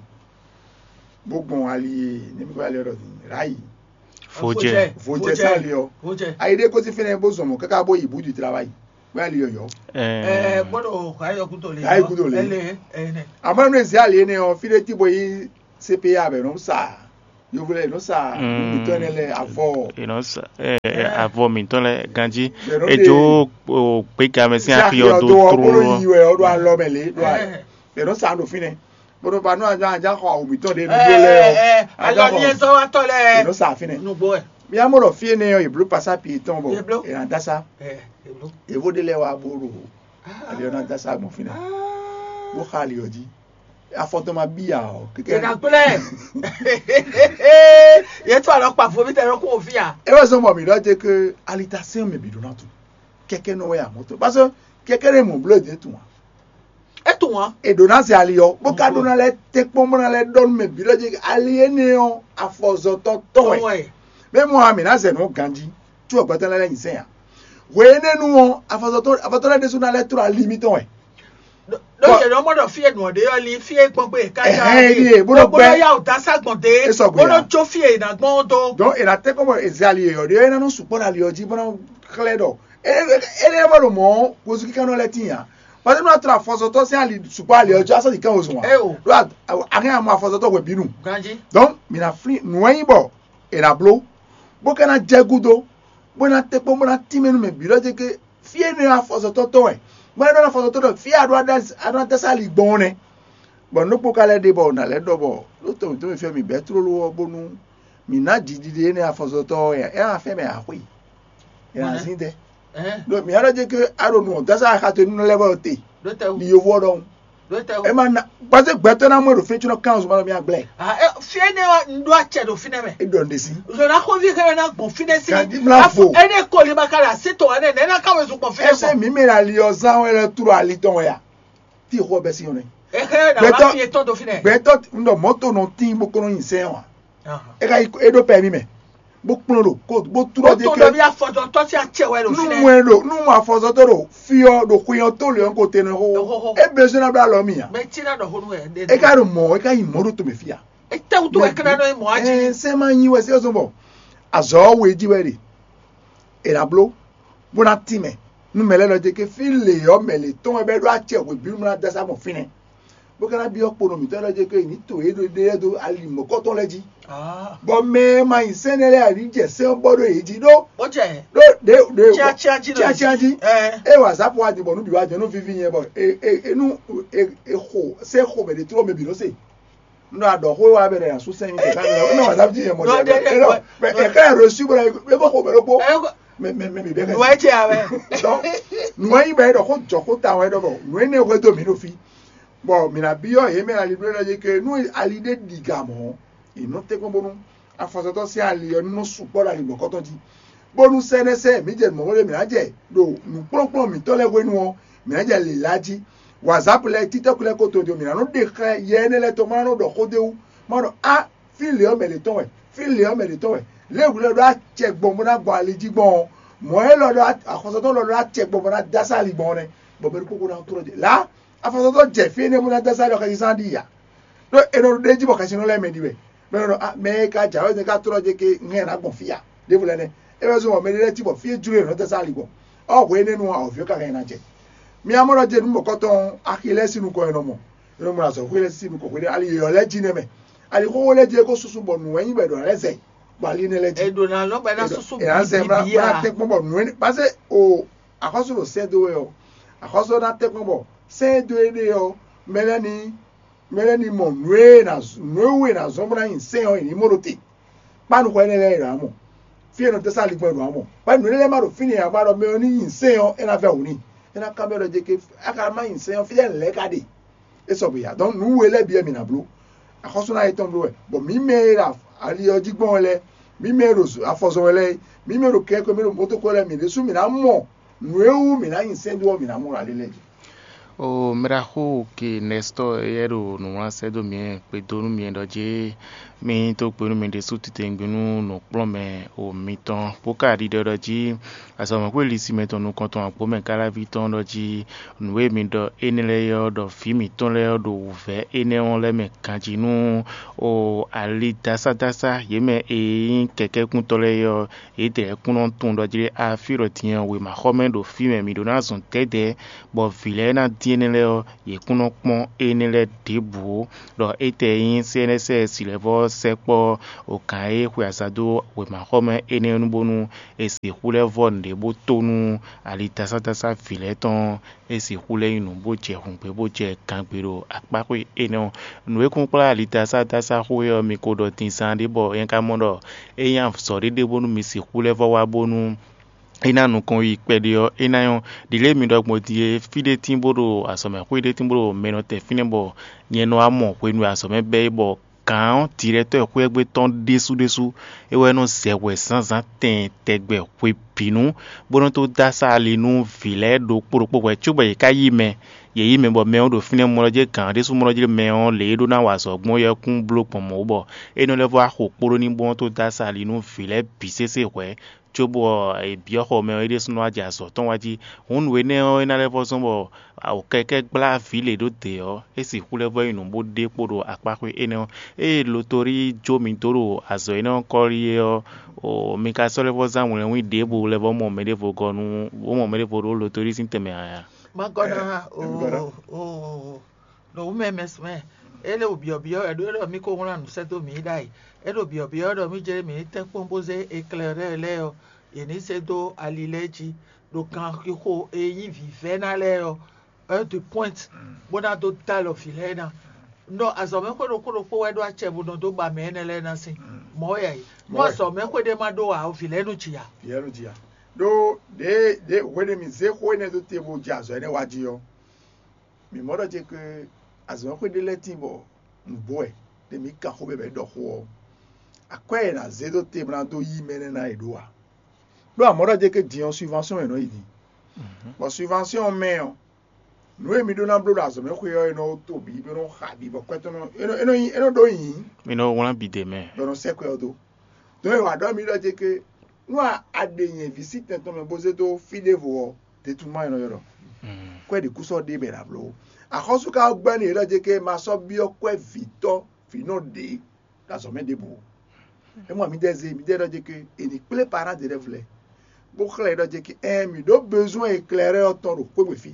Speaker 1: bo gbon ali ni mi ko ale ro ni rai
Speaker 3: Foje.
Speaker 1: Foje sa le o
Speaker 2: Foje.
Speaker 1: aide ko ti fi ne bo so mo kaka bo ibu ju travail ba ali yo
Speaker 2: eh bodo ka yo kuto le
Speaker 1: Ka yo kuto le.
Speaker 2: ele eh
Speaker 1: ama no zi ali ne o fide ti boyi C P A be no sa yo vole no sa
Speaker 3: Mm.
Speaker 1: mi to ne le avo
Speaker 3: you know ça eh avant mi ton le ganji
Speaker 1: Pero
Speaker 3: e
Speaker 1: de-
Speaker 3: jo o pe ka me si
Speaker 1: Sa
Speaker 3: afi o do
Speaker 1: bolo
Speaker 3: tro
Speaker 1: yi we o do alo mele do
Speaker 2: Eh.
Speaker 1: e no sa no fine bodo ba no aja aja ko o mi to de no
Speaker 2: eh
Speaker 1: do le
Speaker 2: eh
Speaker 1: o
Speaker 2: alors ni so wa to
Speaker 1: e no
Speaker 2: le
Speaker 1: sa fine
Speaker 2: no boy
Speaker 1: mi amoro fie ne o e blue passa pi ton bo
Speaker 2: E blue?
Speaker 1: e na dasa
Speaker 2: eh e blo
Speaker 1: e vo de le wa boro ali na dasa mo fine bo khali oji afoto ma bia o
Speaker 2: e na pele ye to alo pa fo mi te ro ko fi a
Speaker 1: e wa so mo mi do je ke alitation me bi do na tu keke no ya moto parce que keke re mo bleu de tu
Speaker 2: e to won
Speaker 1: e do na se aliyo bo ka
Speaker 2: Mhm.
Speaker 1: do na le te po mo na le don me bi do je aliene o afozo to to e
Speaker 2: we
Speaker 1: me mo ami na se no ganji tu o gbata le yin se ya we ne nu o afozo to afozo le de su na le tro limiton e
Speaker 2: do
Speaker 1: But-
Speaker 2: je no mo do fi e no de yo li fi e gbon pe ka
Speaker 1: Eh,
Speaker 2: ja
Speaker 1: eh, ye, bodo
Speaker 2: bodo
Speaker 1: gbe-
Speaker 2: ya o ta sa gbon de
Speaker 1: E so gbe ya.
Speaker 2: bodo cho fi e na gbon do
Speaker 1: donc e la te como e se aliyo de e na no support aliyo ji bona kledo e e le mo mo ko su ki kan no le tin ya parce que no tra afozo to se ali support aliyo ji aso di kan o sun wa
Speaker 2: Eh, o.
Speaker 1: do akin am afozo to we binu
Speaker 2: ganji
Speaker 1: donc mina fli nuwen bo e la blo bo kana jegudo bo na te po mo na timenu me bi lo je ke fie ne afozo to to e mo na afozo to to fie ado adas ado tasali gbon bon no po kale de bo na le do bo lo to to me fie mi betro lo bonu mi na didide ne afozo to e e a fe me ahwi e na
Speaker 2: Mana?
Speaker 1: sinde
Speaker 2: eh
Speaker 1: do mi ara je ke aro no tasa ka to no level te
Speaker 2: do te
Speaker 1: ni yo wo don
Speaker 2: do te
Speaker 1: e ma na parce que gbeto na mo ro fe chuno kan so ma mi agble
Speaker 2: ah e fi e ne ndo a che do fi ne me
Speaker 1: e don de si
Speaker 2: je na ko vi ka na gbon fi ne si
Speaker 1: Ganji bla fo.
Speaker 2: e ne ko le makara se to ane ne na ka we so gbon fi ne
Speaker 1: ese mi me la li ozan we le turo ali ton ya ti ko be si yon
Speaker 2: e ke na
Speaker 1: Beto-
Speaker 2: wa fi e to do fi ne
Speaker 1: gbeto ndo moto no tin bo kono yin se wa
Speaker 2: ah
Speaker 1: e ka e do pe mi me bo pon lo ko bo turo
Speaker 2: o
Speaker 1: de
Speaker 2: to
Speaker 1: ke
Speaker 2: do bi afojo to si a che we do fi
Speaker 1: nu
Speaker 2: ne
Speaker 1: we lo nu ma fozo to ro fi o do ku yon to le on ko te no
Speaker 2: Ho, ho,
Speaker 1: ho
Speaker 2: ho.
Speaker 1: e be so na bla lo mi ya
Speaker 2: me ti na do ho no e de
Speaker 1: e ka ro mo e ka yin mo ro to me fi ya
Speaker 2: e te u to e kana no e mo
Speaker 1: eh
Speaker 2: aji
Speaker 1: se ma yin we se o so bo azo we ji we ri e la blo bo na ti me nu mele lo je ke fi le o mele ton e be do a che we bi mu na da sa mo fine bo kana bi o pono mi to lo je ke ni to e do de do ali mo ko to le ji
Speaker 2: ah
Speaker 1: bo me ma yin se ne le ari je se o bodo e ji do
Speaker 2: o je
Speaker 1: do de de
Speaker 2: Chia- chia ji lo
Speaker 1: chia
Speaker 2: ji.
Speaker 1: chia ji
Speaker 2: Eh.
Speaker 1: e whatsapp wa di bo nu bi wa je nu fifi yen bo e e e nu e e ho se ho me de tro me bi no se no ado ho wa bere aso se mi te ka no whatsapp ji yen mo
Speaker 2: No,
Speaker 1: de
Speaker 2: de- de-
Speaker 1: e no me e ka ro su bo e bo ho me ro po
Speaker 2: e
Speaker 1: me me me bi be ka
Speaker 2: no e che ave
Speaker 1: donc nu yi be do ko jo ko ta we do bo nu ne we do mi no fi bo mi na bi yo ye me ali bre je ke nu ali de diga mo e no te ko bonu afoso to si ali yo no su po la li mo ko to ji bonu senese mi je mo le mi na je do nu pon mi to le we nu o mi na je le laji whatsapp le tiktok le ko to do mi na no de ka ye ne le to ma no do ko de u ma no a fi le o me le to we fi le o me le to we le wu le do a che gbo mo na gbo ali ji gbo mo e lo do afoso to lo do a che gbo mo na da sa li gbo ne bo be ko ko na to je la afoso to je fi ne mo na da sa lo ka san di ya no e no de ji bo ka si no le me di we me no a me ka ja o de ka to je ke nge na gbo fi ya de wu le ne e be so mo me le ti bo fi ju e no da sa li gbo o we ne nu a o fi ka ka na je mi amoro je nu ko ton akile sinu ko eno mo eno mo so kwele sinu ko kwele ali yo le ji ne me ali ko wole je ko susu bo nu yin be do le se bali ne le ji
Speaker 2: e do na lo ba na susu
Speaker 1: e an se ma
Speaker 2: bi
Speaker 1: ma te
Speaker 2: ya
Speaker 1: po bo nu ni parce o akoso lo se do e o akoso na te po bo se do e de o melani melani mo nu e na nu e na zo mo na yin se o ni mo ro te panu ko ene le ra mo fi eno te sa li gbo ro mo pa nu le ma ro fini ya ba ro me oni yin se o e na fe oni ena kamera je ke akara yin se on fi le ka de e so bi ya don nu we le bi e mi na blu akoso na iton blu e bo mi me ra ali oji gbon le mi me ro afoso le mi me ro ke ko mi ro moto ko le mi de su mi na mo nu ewu mi na yin se do mi na mo ra le le
Speaker 3: o mera ho que nesto ero no wa se do mien pe do no mien do je mi to gbenu mi de suti te gbenu no kplɔ me o mi tɔn poka di de ɖe dzi asɔme ko lisi me tɔn no kɔntɔn akpo me kala vi tɔn ɖe dzi nue mi ɖe ene le yɔ ɖe fi mi tɔn le yɔ ɖe wòve ene wɔn le me kadzi nu o ali dasa dasa ye me e keke kuntɔ le yɔ e te kunɔ tɔn ɖe dzi afi ɖe tiɛ we ma xɔ me ɖe fi me mi ɖo na zɔn te de bɔ vi le na di ene le yɔ ye kunɔ kpɔn ene le debu ɖe e te yin se ne se si le vɔ sekpɔ okae huasado we mahome ene nubonu esi hule von de botonu alita sata sa fileton esi hule inu boje hunpe boje kangbero akpakwe ene nwe kunpla alita sata sa huyo mikodo tinsande bo yenka mondo eyan sori de bonu misi hule vo wa bonu ina nukon ikpedio ina yon dile mi dogmo die fide timboro asome kwede timboro menote finebo nyeno amo kwenu asome beibo kan directeur ko egbe ton desu desu e we no se we sansan ten tegbe ko pinu bono to dasa le nu vile do poropo we chugbe ka yi me ye yi me bo me do fine mo je kan desu mo je me on le do na waso gbon ye kun block pon mo bo e no le vo ko poro ni bon to dasa le nu vile bisese we chobo e bio ho me ide sunu aja so ton waji hun we ne o ina le vo so bo o keke gba vile do te o e si ku le vo inu bo de podo apakwe ene e lotori jo mi toro azo ina ko ri o o mi ka so le vo za won wi de bo le vo mo me de vo gonu o mo me de vo lotori sin teme aya
Speaker 2: magona o o no me mesme ele obi obi o edo mi ko won anu se to mi dai edo obi obi o do mi je mi te pomposer éclairer le o yeni se do alileji do kan ko eyin vive na le o un de point bona do talo filena no azome ko do ko ko we do ache bu do ba me ne le na sin mo ya yi no azome ko de ma do a filenu chia
Speaker 1: filenu chia do de de we mi ze ko ne do te bo jazo ne waji yo mi mo do je ke azome ko de leti bo nboe de mi ka ho be be do ho akwe na ze do te bran do yi mene na edoa do amoro je ke dion subvention e no idi bo subvention me o no emi do na bro azome ko yo no to bi bi no ha bi bo kweto no eno eno eno do yin
Speaker 3: mi no won bi de me
Speaker 1: do no se ko do do e wa do mi do je ke no adenye visite to me boze do fide vo de tout ma no yo ko de kuso de be la bro akosu ka gba ni do je ke ma so bi o ko vito fino de azome de bo et moi mi dese mi de do que et les clés parents de rêve pour clair do que eh mi do besoin éclairer autant ro ko fi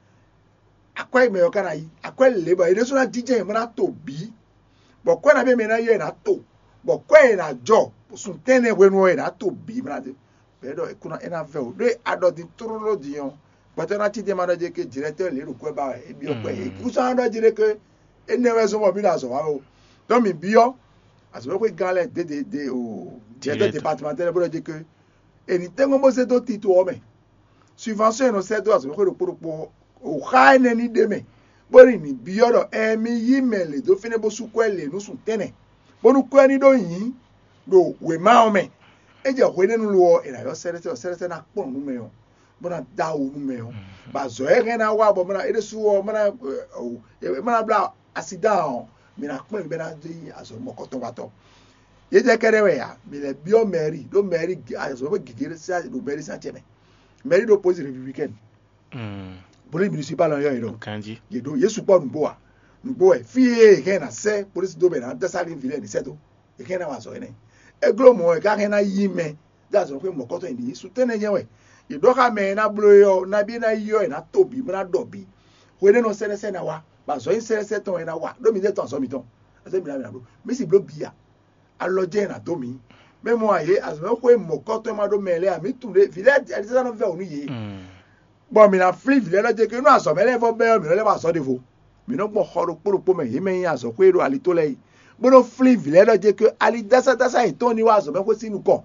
Speaker 1: akwa me yo kana yi akwa le ba ide so na D J mo na to bi bo kwa na be me na ye na to bo kwa na jo sun tene we no e na to bi bra de be do e kuna e na ve o de adodi trolo dion but na ti de ma do que directeur le ro ko ba e bi o ko e ku so do dire que e ne we so mo bi na so wa o do mi bi o azome ko gale de de de o directeur départemental bo dire que eni tengo mo se do titu o me subvention no se do azome ko ro poro o ha ne ni de me bori ni bioro e mi yi mele do fine bo su kwele no sun tene bo nu kwani do yin do we ma o me e je ho ne nu lo e na yo sere se sere se na pon nu me o bo na da o nu me o ba zo e ge na wa bo na e de su o mo na o e mo na bla accident mi na pon be na di aso mo ko to wa to ye je kere we ya mi le bio meri do meri aso bo gigere sa do meri sa cheme meri do pose républicaine
Speaker 3: mm
Speaker 1: police municipal on yo iro
Speaker 3: kanji
Speaker 1: ye do yesu po nbo a nbo e fie ke na se police do be na desali ville ni seto e ke na wa so ene e glo mo e ka ke na yi me da so pe mo ko to ndi su tene yen we ye do ka me na blo yo na bi na yo na tobi na dobi we ne no sere se na wa ba so yin sere se ton e na wa do mi de ton so mi ton ase mi na mi na blo mi si blo bia aloje na to mi me mo aye as me ko e mo ko to ma do mele a mi tun de ville a se na ve onu ye bon mi na free ville lo je ke no aso mele fo be mi le ba so de fo mi no gbo horo poropo me ye me yin aso ko ero ali to le bo no free ville lo je ke ali dasa dasa iton ni wa aso me ko sinu ko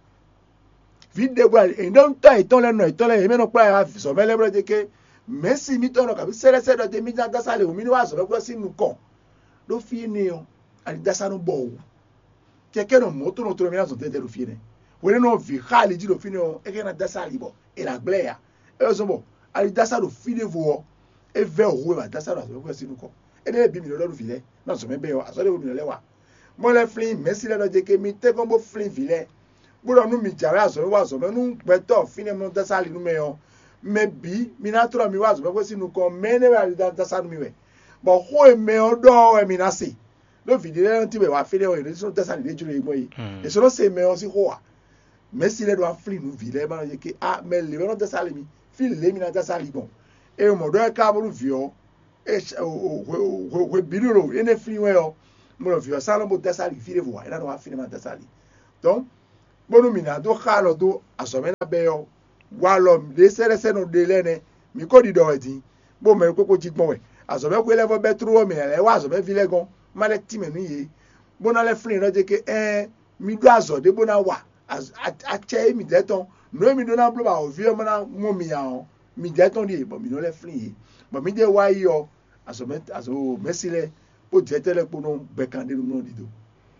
Speaker 1: vide gbo e don ta iton le no iton le me no pa ya so mele lo je ke Messi mi to no ka bi sere se do je mi na dasa le o mi ni wa aso me ko sinu ko do fi ni o ali dasa no bo keke no moto no tro mi na so te te do fi ne we no vi khali ji do fi ne o e ke na dasa li bo e la gblea e so bo ali dasa do fi ne vo e ve o we ba dasa do so ko sinu ko e de bi mi lo do fi le na so me be o aso de o mi le wa mo le flin merci le do je ke mi te kon bo flin vile buro nu mi jare aso wa so me nu gbeto fine mo dasali nu me yo me bi mi na tro mi wa so me si nu kon me ne wa dasali mi we bo ho e me odo e mi na si lo vidire non ti be wa fine o so dasali de juro imo yi e so no se me o si ho a merci le do flin nu vile ba je ke ah me le no dasali mi fil le mi na dasali gon e mo do e ka buru vio e o o biduro ene flin we yo mo lo vio sala mo dasali file vo ina no wa fine ma dasali donc bonu mina do khalo do asomena beyo walo de sere se no de lene mi ko di do eti bo me ko ko jigbon we asome ko level betru mi le wa asome vile gon ma le ti menu ye bona le flin no je ke eh mi do azo de bona wa a che mi de ton no mi do na blo ba o vie mo na mo mi ya o mi de ton di bo mi no le flin ye bo mi de wa yo asome aso mesile o je tele ko no bekande no di do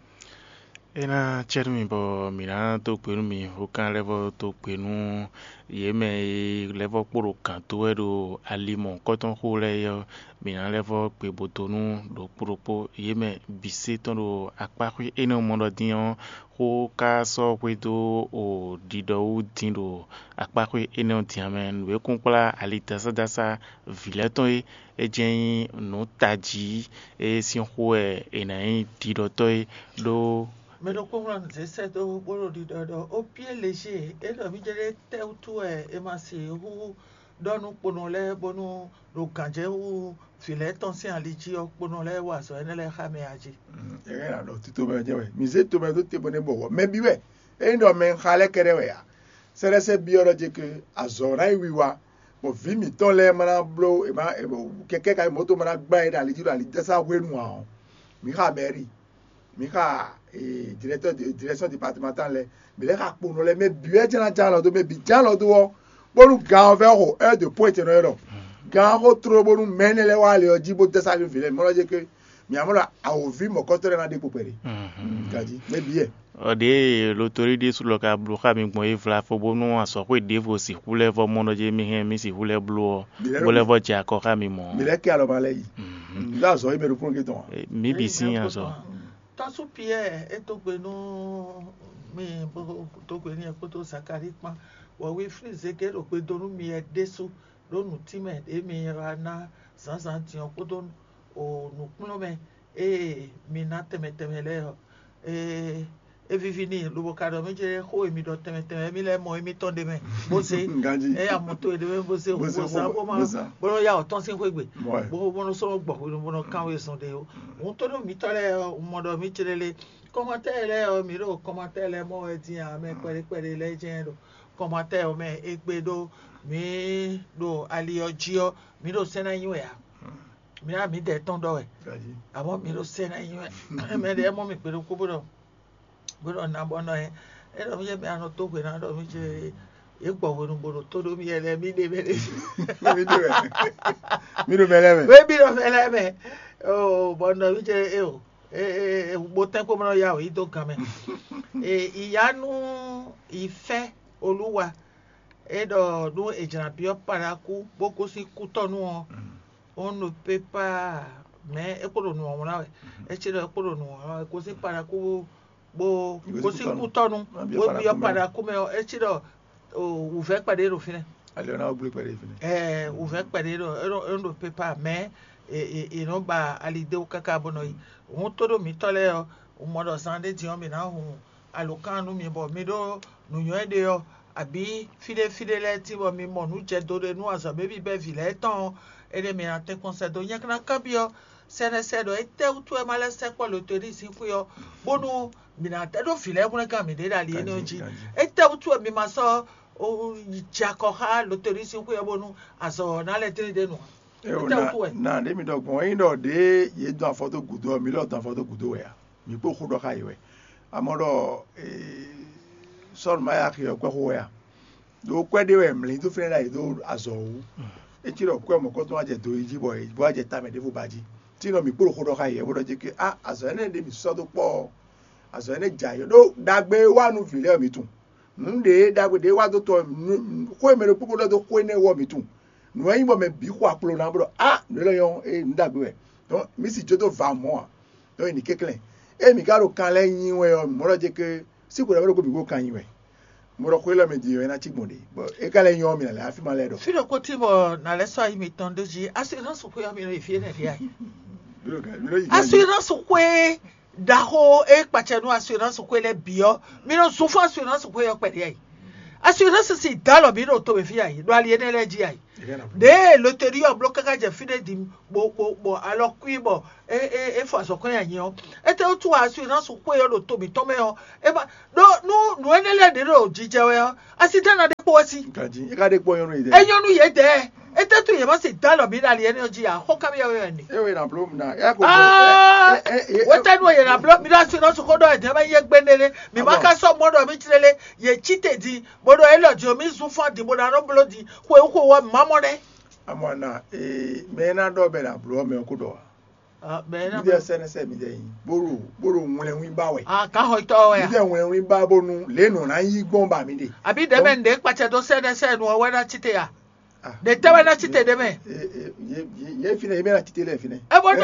Speaker 3: ena chermi bo mina to penu mi hokan level to penu yeme level poro kan to edo alimo koton hole yo mina level pe botonu do propo yeme bise ton do akpakwi eno mondo dion ho ka so kwedo o dido dindo akpakwi eno diamen we kunkola alita sadasa vileton e ejen no taji e sin ho e enai dido toy do
Speaker 2: mais donc on a c'est do bolo di do au pied léger et do mi jere te tu e e ma se hu do nu pono le bonu do kanje hu filet ton si aliji o pono le wa so ene le khame aji
Speaker 1: e era do tito be je we mi se to be do te bone bo me bi we e ndo men khale kere we ya sere se bi oro je ke azora wi wa bo vi mi ton le mana blo e ma keke ka moto mana gba e da aliji do ali desa we nu a mi kha beri mi kha et directeur de direction départementale mais les rapports les mais bien dans dans le mais bien le do bonu gan vers ho e de point no ero gan ho tro bonu menele wa le ojibo tesa le vile mo lo je ke mi amola a ovi mo kotere na de popere kaji mais bien
Speaker 3: ode l'autorité sur le cas bloqué mi mo e vla fo bonu aso ko de vo si hule vo mo no je mi hen mi si hule blo bo le vo ja ko ka mi mo
Speaker 1: mi le ke alo ba le yi la so e me repon ke ton
Speaker 3: mi bi si aso
Speaker 2: tasu pie eto gbenu mi bo to gbe ni e ko to sakari pa wo we freeze ke ro pe donu mi e desu lonu time e mi ra na san san ti o ko don o nu kuno me e mi na teme teme le e e vivini lu bokado mi je ho mi do teme teme mi le mo mi ton de me bo se e ya moto e de me bo se bo sa bo ma bo ya o ton sin kwegbe bo bo no so gbo bo no kan we son de o un to do mi tole mo do mi chirele commentaire o mi ro commentaire mo e ti a me pere pere le je do commentaire o me e gbe do mi do ali ojio mi do sena yin we ya mi na mi de ton do we abo mi do sena yin we me de mo mi pere ko bo do gbọ́dọ̀ na bono e e do mi je mi ano to gbe na do mi je e gbo wo nu bodo to do mi ele mi de bele
Speaker 1: mi do mi do bele me
Speaker 2: we bi do bele me o bono mi je e o e e bo ten ko mo ya o i do kan me e ìyanu ìfẹ́ Olúwa e do do e jana bi o paraku boko si ku tonu o on ne peut pas mais e ko do nu won na e che do e ko do nu ko si paraku bo ko si ku tonu wo bi o paraku me e che do o fẹ́ pàdé ro fine
Speaker 1: ale na ogbe pàdé fine
Speaker 2: eh o fẹ́ pàdé ro on ne peut pas mais e e no ba alide o kaka bono yi won to do mi tole o mo do sande ti o mi na hu alokanu mi bo mi do nu yan e de o àbí fide fide le ti bo mi mo nu je do de nu aso be bi be vile tan e de mi ate conseil do yan kana kabio sene sedo e te utu e male se kwa lo tori si fu yo bonu mi na te do file kun ka mi de dali eni oji e te utu e mi ma so o jako ha lo tori si fu yo bonu aso na le te de nu
Speaker 1: na na de mi do gbon yin do de ye do afoto gudo mi lo do afoto gudo ya mi po ku do ka iwe amoro eh son ma ya ki o kwa ho ya do kwa de we mli do fere la do aso wu e ti ro kwa mo ko to aje do iji boy bo aje ta me de fu baji ti no mi po ku do ka iwe bo do je ke ah aso ene de mi so do po aso ene jayo do dagbe wa nu file mi tun nde dagbe de wa do to ko e me ro pupo do ko ne wo mi tun no yin bo me bi ko aplo na bro ah no le yon e ndagbe we donc mi si jodo va mo donc ni keklen e mi ka ro kan le yin we o mo ro je ke si ko re ko bi go kan yin we mo ro ko le me di we na chigbonde bo e ka le yin o mi la afi ma le do
Speaker 2: Filo koti mo na le so ayi mi ton doji assurance ko ya mi no ifie na dia assurance ko da ho e pache no assurance ko le bio mi no so fo assurance ko yo pe dia assurance si dalo mi no to be fi ayi do ali ene le ji ayi de loterie o bloka ka je fine di bo bo bo alo kui bo e e e fo so ko ya yin e te o tu assurance ko yo lo to bi to me o e ba no no no ene le de ro jije we o asita na de po si
Speaker 1: kaji e ka de po yon ide
Speaker 2: e yonu ye de e te tu ye ma si dalo mi ali ene o ji a ho ka mi yo ni
Speaker 1: e we na blom na e ko
Speaker 2: ah we ta no ye na blom mi assurance ko do e de ba ye gbenele mi ma ka so modo mi tirele ye chite di modo e lo jo mi zu fo di modo no blodi ko e ko wo mamo de
Speaker 1: amona e me na do be na blom me ko do
Speaker 2: ah me na
Speaker 1: mi de se ne se mi de yin boru boru nwele win ba we
Speaker 2: ah ka ho to we
Speaker 1: mi de nwele win ba bonu le no na yi gbon ba mi de
Speaker 2: abi de me nde pache do se ne se no we na chite ya de te we na chite de me
Speaker 1: ye ye fine me na chite le fine
Speaker 2: e bodo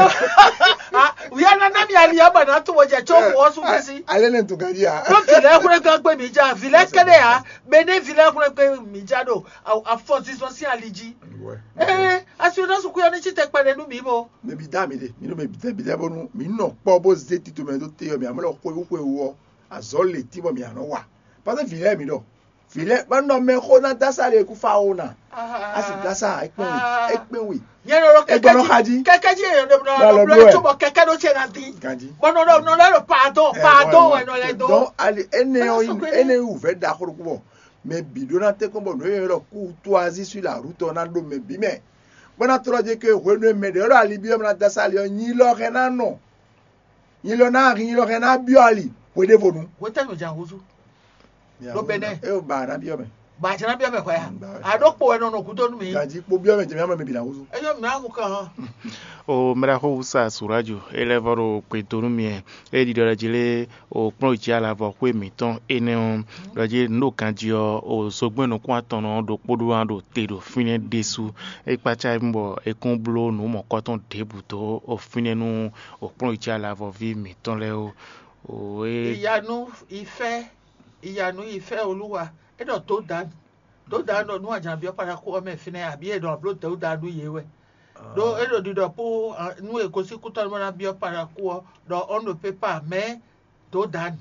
Speaker 2: ah we na na mi ali aba na to wo je cho wo su kwesi
Speaker 1: ale le ntu gari ya
Speaker 2: no vile kure kan pe mi ja vile kede ya be ne vile kure pe mi ja do a force so si aliji eh assurance ku ya ni chite pere nu mi mo
Speaker 1: me bi da mi de mi no me bi da bi da bonu mi no po bo zeti to me do te yo mi amalo ko ko wo azole ti bo mi ano wa pa se vile mi do vile ba no me ko na da sare ku fa ona asi da sa ekpen wi ekpen wi
Speaker 2: yẹn lọ
Speaker 1: kẹkẹ
Speaker 2: kẹkẹ jí èèyàn lọ lọ lọ túbọ̀ kẹkẹ ló ṣe rántí wọn lọ lọ lọ pàdó pàdó ẹnu lẹ dó.
Speaker 1: donc ali ene oyin ene wu fẹ́ da koro kubọ mais bido na te kombo no yẹn lọ kú tó azi sur la route na do me bi mẹ bọ́nà tọrọ jẹ ke wẹnu ẹmẹ de ọ̀rọ̀ ali bi ọmọ na da sa ali ọ yin lọ kẹ na nọ yin lọ na yin lọ kẹ na bi ali wẹde fonu.
Speaker 2: wọ́n tẹ̀sán jà ń wusu ló bẹ dẹ.
Speaker 1: e o ba na bi ọmọ.
Speaker 2: bàjẹ́ náà bí ọmọ ẹ̀kọ́ ya àdókò ẹnu ọ̀nà kúndó nù mí.
Speaker 1: gàjí kó bí ọmọ ìjẹ̀mí àmọ́ mi bì náà wusu.
Speaker 2: ẹ yọ mi àgùn kan hàn.
Speaker 3: o mera ho usa suraju elevoro petonu mi e di dora jile o pro ji ala vo kwe mi ton ene on roje no kanjio o sogbenu kwa ton do podu an do te do fine desu e pacha mbo e kon blo no mo ko ton debuto o fine nu o pro ji ala vo vi mi ton le o o e
Speaker 2: ìyanu ìfẹ́ ìyanu ìfẹ́ Olúwa e do to dan to dan no nu ajan bi o para ko o me fine abi e do upload to dan du yewe do e do di do po nu e ko si kutan mo na bi o para ko do on the paper me to dan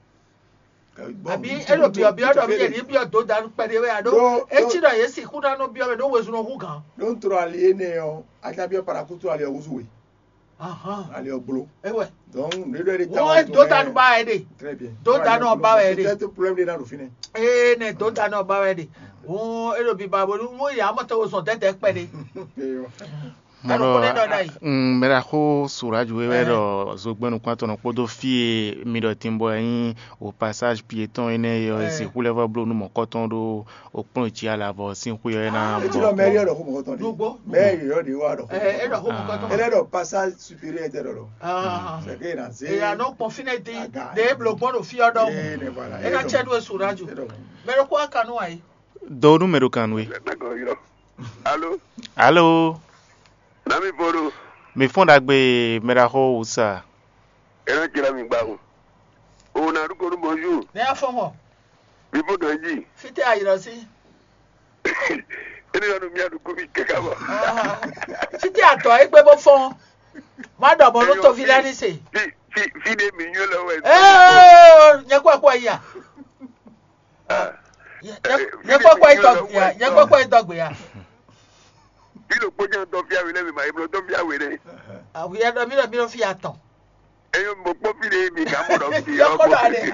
Speaker 2: abi e do bi o bi o do bi e ni bi o to dan pere we ado e ti do ye si kutan no bi o do we su no hu kan
Speaker 1: don tro ali ene o aja bi o para ko to ali o wusu we
Speaker 2: aha
Speaker 1: ali o glo
Speaker 2: e we
Speaker 1: donc ne do de ta
Speaker 2: wo do dan ba e de
Speaker 1: très bien
Speaker 2: do dan no ba e de
Speaker 1: c'est un problème de na do fine
Speaker 2: e ne do dan no ba e de o e do bi ba bo mo ya mo to so tete pere
Speaker 3: moro mm mera ho suraju we do zogbenu kwa ton podo fie mi do timbo yin au passage piéton ene yo si kule va blo nu mo koton do o pon ti ala vo sin ku yo na
Speaker 1: mo ti lo meri do ko mo koton di meri yo di wa do
Speaker 2: eh e do ko mo koton
Speaker 1: ele do passage supérieur ete do
Speaker 2: ah
Speaker 1: c'est que na c'est
Speaker 2: e ya no confine di de blo gbon do fie do
Speaker 1: e ne voilà
Speaker 2: e na chedu e suraju mero ko akanu ai
Speaker 3: do numero kanwe
Speaker 4: allo
Speaker 3: allo
Speaker 4: nami boru
Speaker 3: mi fonda gbe mera ho usa
Speaker 4: era kira mi gba o o na ruko ru bonjour
Speaker 2: ne afo mo
Speaker 4: bi bodo yi
Speaker 2: fite ayiro si
Speaker 4: eni onu mi adu ko mi keka bo
Speaker 2: ah fite ato e gbe bo fon ma do mo lo to vilani se
Speaker 4: fi fi fi de mi yo lo we
Speaker 2: eh nya kwa kwa ya nya kwa kwa ito ya nya kwa kwa ito gbe ya
Speaker 4: bilo pojan to fi awe le mi ma iblo to fi awe re
Speaker 2: awi ya do mi do mi do fi atan
Speaker 4: eyo mo po fi de mi ka mo do fi
Speaker 2: yo ko
Speaker 4: o
Speaker 2: do ale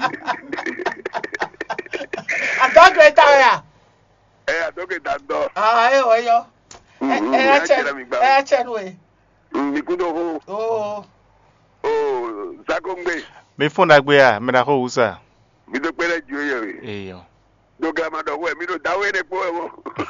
Speaker 2: adogre ta ya
Speaker 4: eh adoke da do
Speaker 2: ah e o yo e a che e a che nu e
Speaker 4: mi kudo ho
Speaker 2: oh
Speaker 4: o sakongbe
Speaker 3: mi fonda gbe a mera ho usa
Speaker 4: mi do pere ju yo
Speaker 3: e yo
Speaker 4: do grama do we mi do dawe ne po ewo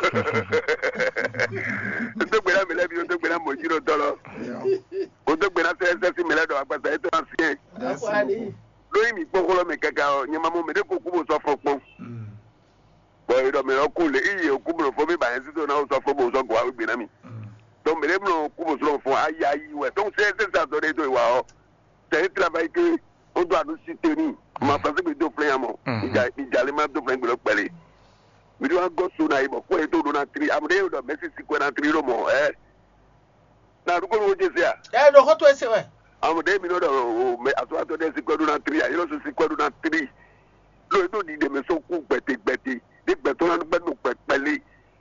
Speaker 4: do gbera mi le bi do gbera mo jiro toro o do gbera se se si mi le do apasa e to afie
Speaker 2: akwani
Speaker 4: lórí mi pokolo mi keka o nyama mo me de ko kubo so fopon bo ido me o kule iye o kubo fo mi ba yen si to na o so fo bo so gwa gbe na mi do me le mo kubo so fo aya yi we don se se sa do de do iwa o te travail que
Speaker 5: o do anu si teni ma fa se be do flen amo ija ija le ma do flen gbelo pele mi do go so na ibo ko e to do na three am de do Messi si ko na three ro mo eh na ru ko wo je se a
Speaker 2: eh do ko to ese we
Speaker 5: am de mi no do me aso to de si ko do na three a yo so si ko do na three lo do di de me so ku gbete gbete de gbeto na gbe no pele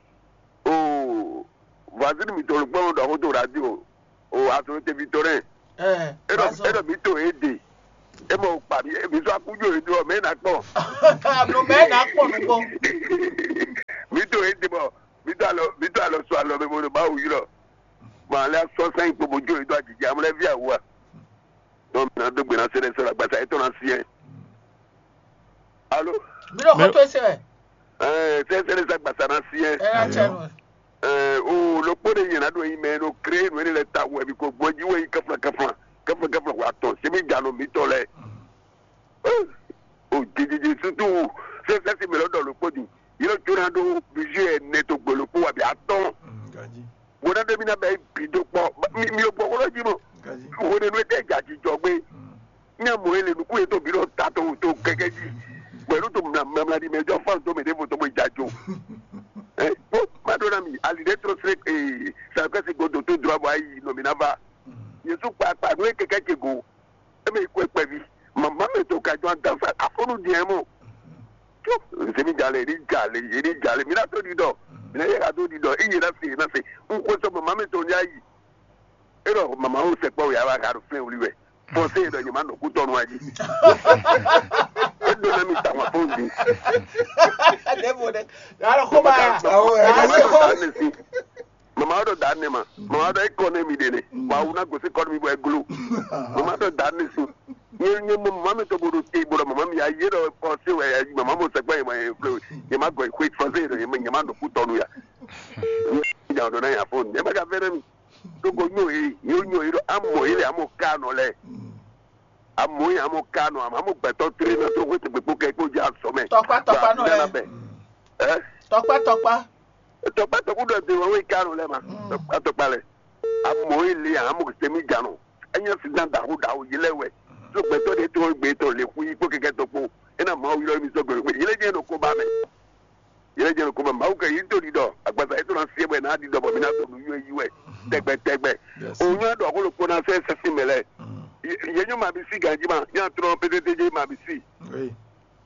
Speaker 5: o vazini mi to gbo do ko to radio o aso te Victorin
Speaker 2: eh
Speaker 5: Era era mito ede. Emo pa mi mi so akujo edu o me na po.
Speaker 2: no me na po nugo.
Speaker 5: Mito ede mo. Mito alo mito alo so alo me mo ba wu yiro. Ma le so san ipo bojo edu ajije amle vi awo. No na do gbe na se le so la gbasa e to na si e. Allo.
Speaker 2: Mi do ko to ese we.
Speaker 5: Eh se se le sa gbasa na si e.
Speaker 2: Eh a chenu.
Speaker 5: Eh o lo po de yin na do yin me no create we le ta we bi ko gboji we kafla kafla. Kafla kafla wa to se mi jalo mi to le. O jiji surtout se se si me lo do lo poju. Yo tura do budget ne to gbolo po wa bi aton.
Speaker 1: Gaji.
Speaker 5: Wo na de mi na be bi do po mi mi o po wo lo ji mo.
Speaker 1: Gaji.
Speaker 5: Wo de no te jaji jo gbe. Ni amo ele nu ku e to bi lo ta to to kekeji. Pẹ̀lú tó na mamla di mejo fa to me de fo to mo jajo. Eh, oh, madonna mi ali de trop sec et ça que c'est go to droit boy nominava. Yesu pa pa no keke kego. E me ko pe bi. Mama me to ka jo anta fa afonu di emo. Se mi jale ri jale, ri jale mi na to di do. Mi na ye ka to di do. E ye na fi na fi. Un ko so mama me to nya yi. E ro mama o se po ya ba ka ro flen oliwe. Fo se do nyama no ku to no aji. E do na mi ta wa fo di.
Speaker 2: Devo de. Ara ko ba.
Speaker 5: Mama do danne ma. Mama do economy de ne. Wa una go se economy bo eglu. Mama do danne su. Ni ni mama me to bodo te bodo mama mi aye do o se we mama mo se gba e flow. Ye ma go quick for zero ye ma do put on ya. Ya do na ya phone. Ye ma ga vere mi. Do go nyo e, yo nyo e do amo ile amo kano le. Amo ya amo kano amo gbeto three na to we te gbe ke ko ja so me.
Speaker 2: Topa topa no le.
Speaker 5: Eh?
Speaker 2: Topa topa.
Speaker 5: Topa topa do de we kano le ma. Topa topa le. Amo ile amo se mi jano. Anya si dan da hu da hu ile we. So gbeto de to gbeto le ku ipo keke to po. Ena ma wi lo mi so gbe. Ile je no ko ba me. Ile je no ko ba ma u ke yin to di do. Agbasa e to na se be na di do bo mi na to yu yi we. Tegbe tegbe. Onyo do ko lo ko na se se si mele. Ye nyo ma bi si ganji ma. Ya tro P D T ma bi si.
Speaker 1: Oui.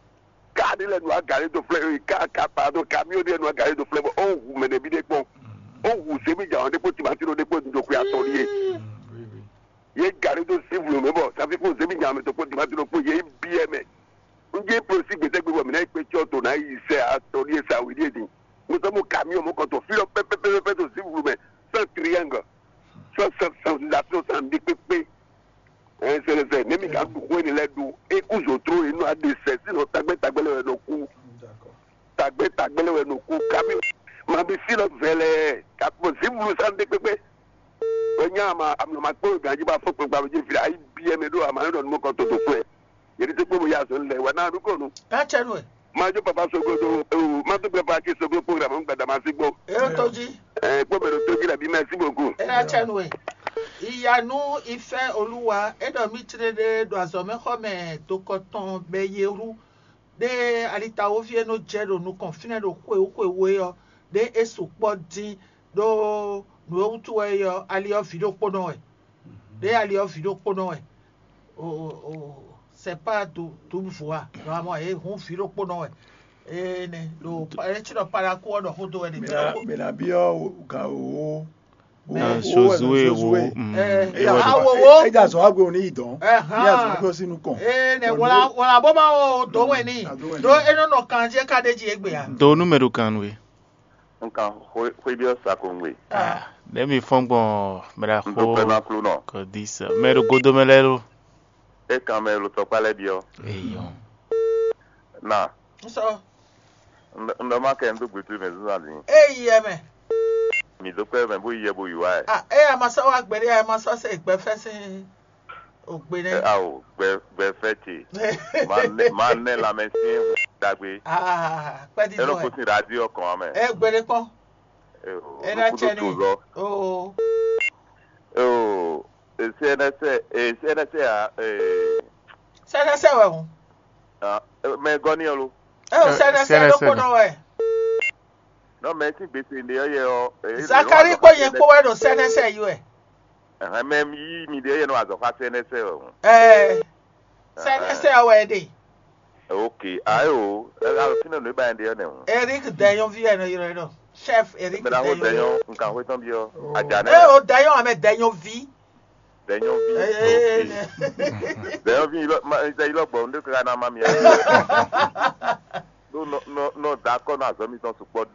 Speaker 5: Ka de le no agare to fle ka ka pa do camion de no agare to fle o wu me de bi de pon. O wu se mi ja on de po ti ma ti ro de po ndo ku ya to ri e.
Speaker 1: Oui, oui.
Speaker 5: Ye gare to si vlo me bo. Sa fi ko se mi ja me to po ti ma ti ro po ye bi e me. Nje pro si gbe te gbe bo mi na pe ti o to na yi se a to ri e sa wi de din. Mo so mo camion mo ko to fi lo pe pe pe pe to si vlo me. So triangle. So so so la so san di pe pe. Eh se se ne mi ka ku ko ni le du e ku zo tro inu ade se si no tagbe tagbe le no ku.
Speaker 1: D'accord.
Speaker 5: Tagbe tagbe le no ku camion. Ma bi si lo vele ka po si vlo san de pe pe. Onya ma am no ma ko ganji ba fo pe gba je fi ai bi e me do ama no mo ko to to pe. Yeri te ko mo ya so le wa na ru ko no.
Speaker 2: A chenu.
Speaker 5: Ma jo papa so go do ma to be pa ki so go program ngba da ma si gbo.
Speaker 2: E toji.
Speaker 5: Eh ko be to ji la bi merci beaucoup.
Speaker 2: E a chenu. Ìyanu ìfẹ́ Olúwa edo mi trede do azome xɔme to kɔtɔn be yeru de alita wo vie no dze do nu confine do koe wo koe wo yɔ de esu kpɔ di do nu ewutu wo yɔ ali yɔ vi do kpono wɛ de ali yɔ vi do kpono wɛ o o c'est pas du du voix vraiment e hun vi do kpono wɛ e ne do etsi do paraku wo do hodo wɛ de
Speaker 1: Mais la, mais la bio ka o.
Speaker 3: Ah, Josué wo.
Speaker 2: Eh,
Speaker 1: E
Speaker 2: awowo.
Speaker 1: ja so agbe oni idon.
Speaker 2: Eh,
Speaker 1: Ya so ko sinu kon.
Speaker 2: Eh, ne wala wala bo ma o do we ni. Do eno no kan je ka deji egbe ya.
Speaker 3: Do número kan we.
Speaker 5: Nka ho ho bi o sa ko ngwe.
Speaker 3: Ah, let me phone bon bra
Speaker 5: Ndo
Speaker 3: ho.
Speaker 5: pe na klu no.
Speaker 3: Ko disa. Mero godomelelo.
Speaker 5: E kan me lo to pale bio.
Speaker 3: Eyo.
Speaker 5: Na.
Speaker 2: So,
Speaker 5: Ndo ma ke ndo gbetu me zo ali.
Speaker 2: eh ye me.
Speaker 5: Mi do pe me bo ye bo yu ai.
Speaker 2: Ah, eh ama so wa gbere ya ma so se igbe fe sin ogbere.
Speaker 5: A o gbe gbe feti. Ma ne ma ne la mesin dagbe.
Speaker 2: Ah, pe di
Speaker 5: E no
Speaker 2: do.
Speaker 5: ko ti radio kan me.
Speaker 2: Eh gbere pon.
Speaker 5: E o.
Speaker 2: Eh na cheni. Oh.
Speaker 5: Oh, C N S, eh, C N S a, eh,
Speaker 2: sẹ́nẹ́sẹ́ wẹ̀ hùn.
Speaker 5: mẹ gọ ní ọlọ.
Speaker 2: ẹ ò sẹ́nẹ́sẹ́ ló kó náà wẹ̀.
Speaker 5: náà mẹ tí gbèsè ní ọyẹ ọ.
Speaker 2: zakari kò yẹ kó wẹ̀ ló sẹ́nẹ́sẹ́ yìí wẹ̀.
Speaker 5: ẹhàn mẹ yí mi de ọyẹ náà àzọfà sẹ́nẹ́sẹ́ ọ̀hún.
Speaker 2: ẹ sẹ́nẹ́sẹ́ wẹ̀ dé.
Speaker 5: ok ayo ẹ ẹ kí ni ọ̀nà ìbáyẹn de ọ nẹ̀ hùn.
Speaker 2: Eric Dayon vi ẹ̀ náà náà chef Eric
Speaker 5: mẹ náà ó
Speaker 2: Dayon.
Speaker 5: dẹyàn nǹkan àwọn ìtàn bí ọ àjà
Speaker 2: ẹ
Speaker 5: náà.
Speaker 2: ò Dayon àmẹ Dayon vi.
Speaker 5: dẹyàn bí. dẹyàn bí ilọgbọ ndé kíkà náà má mi. ló nọ nọ dà kọ́ náà àzọ́mi tán sùpọ̀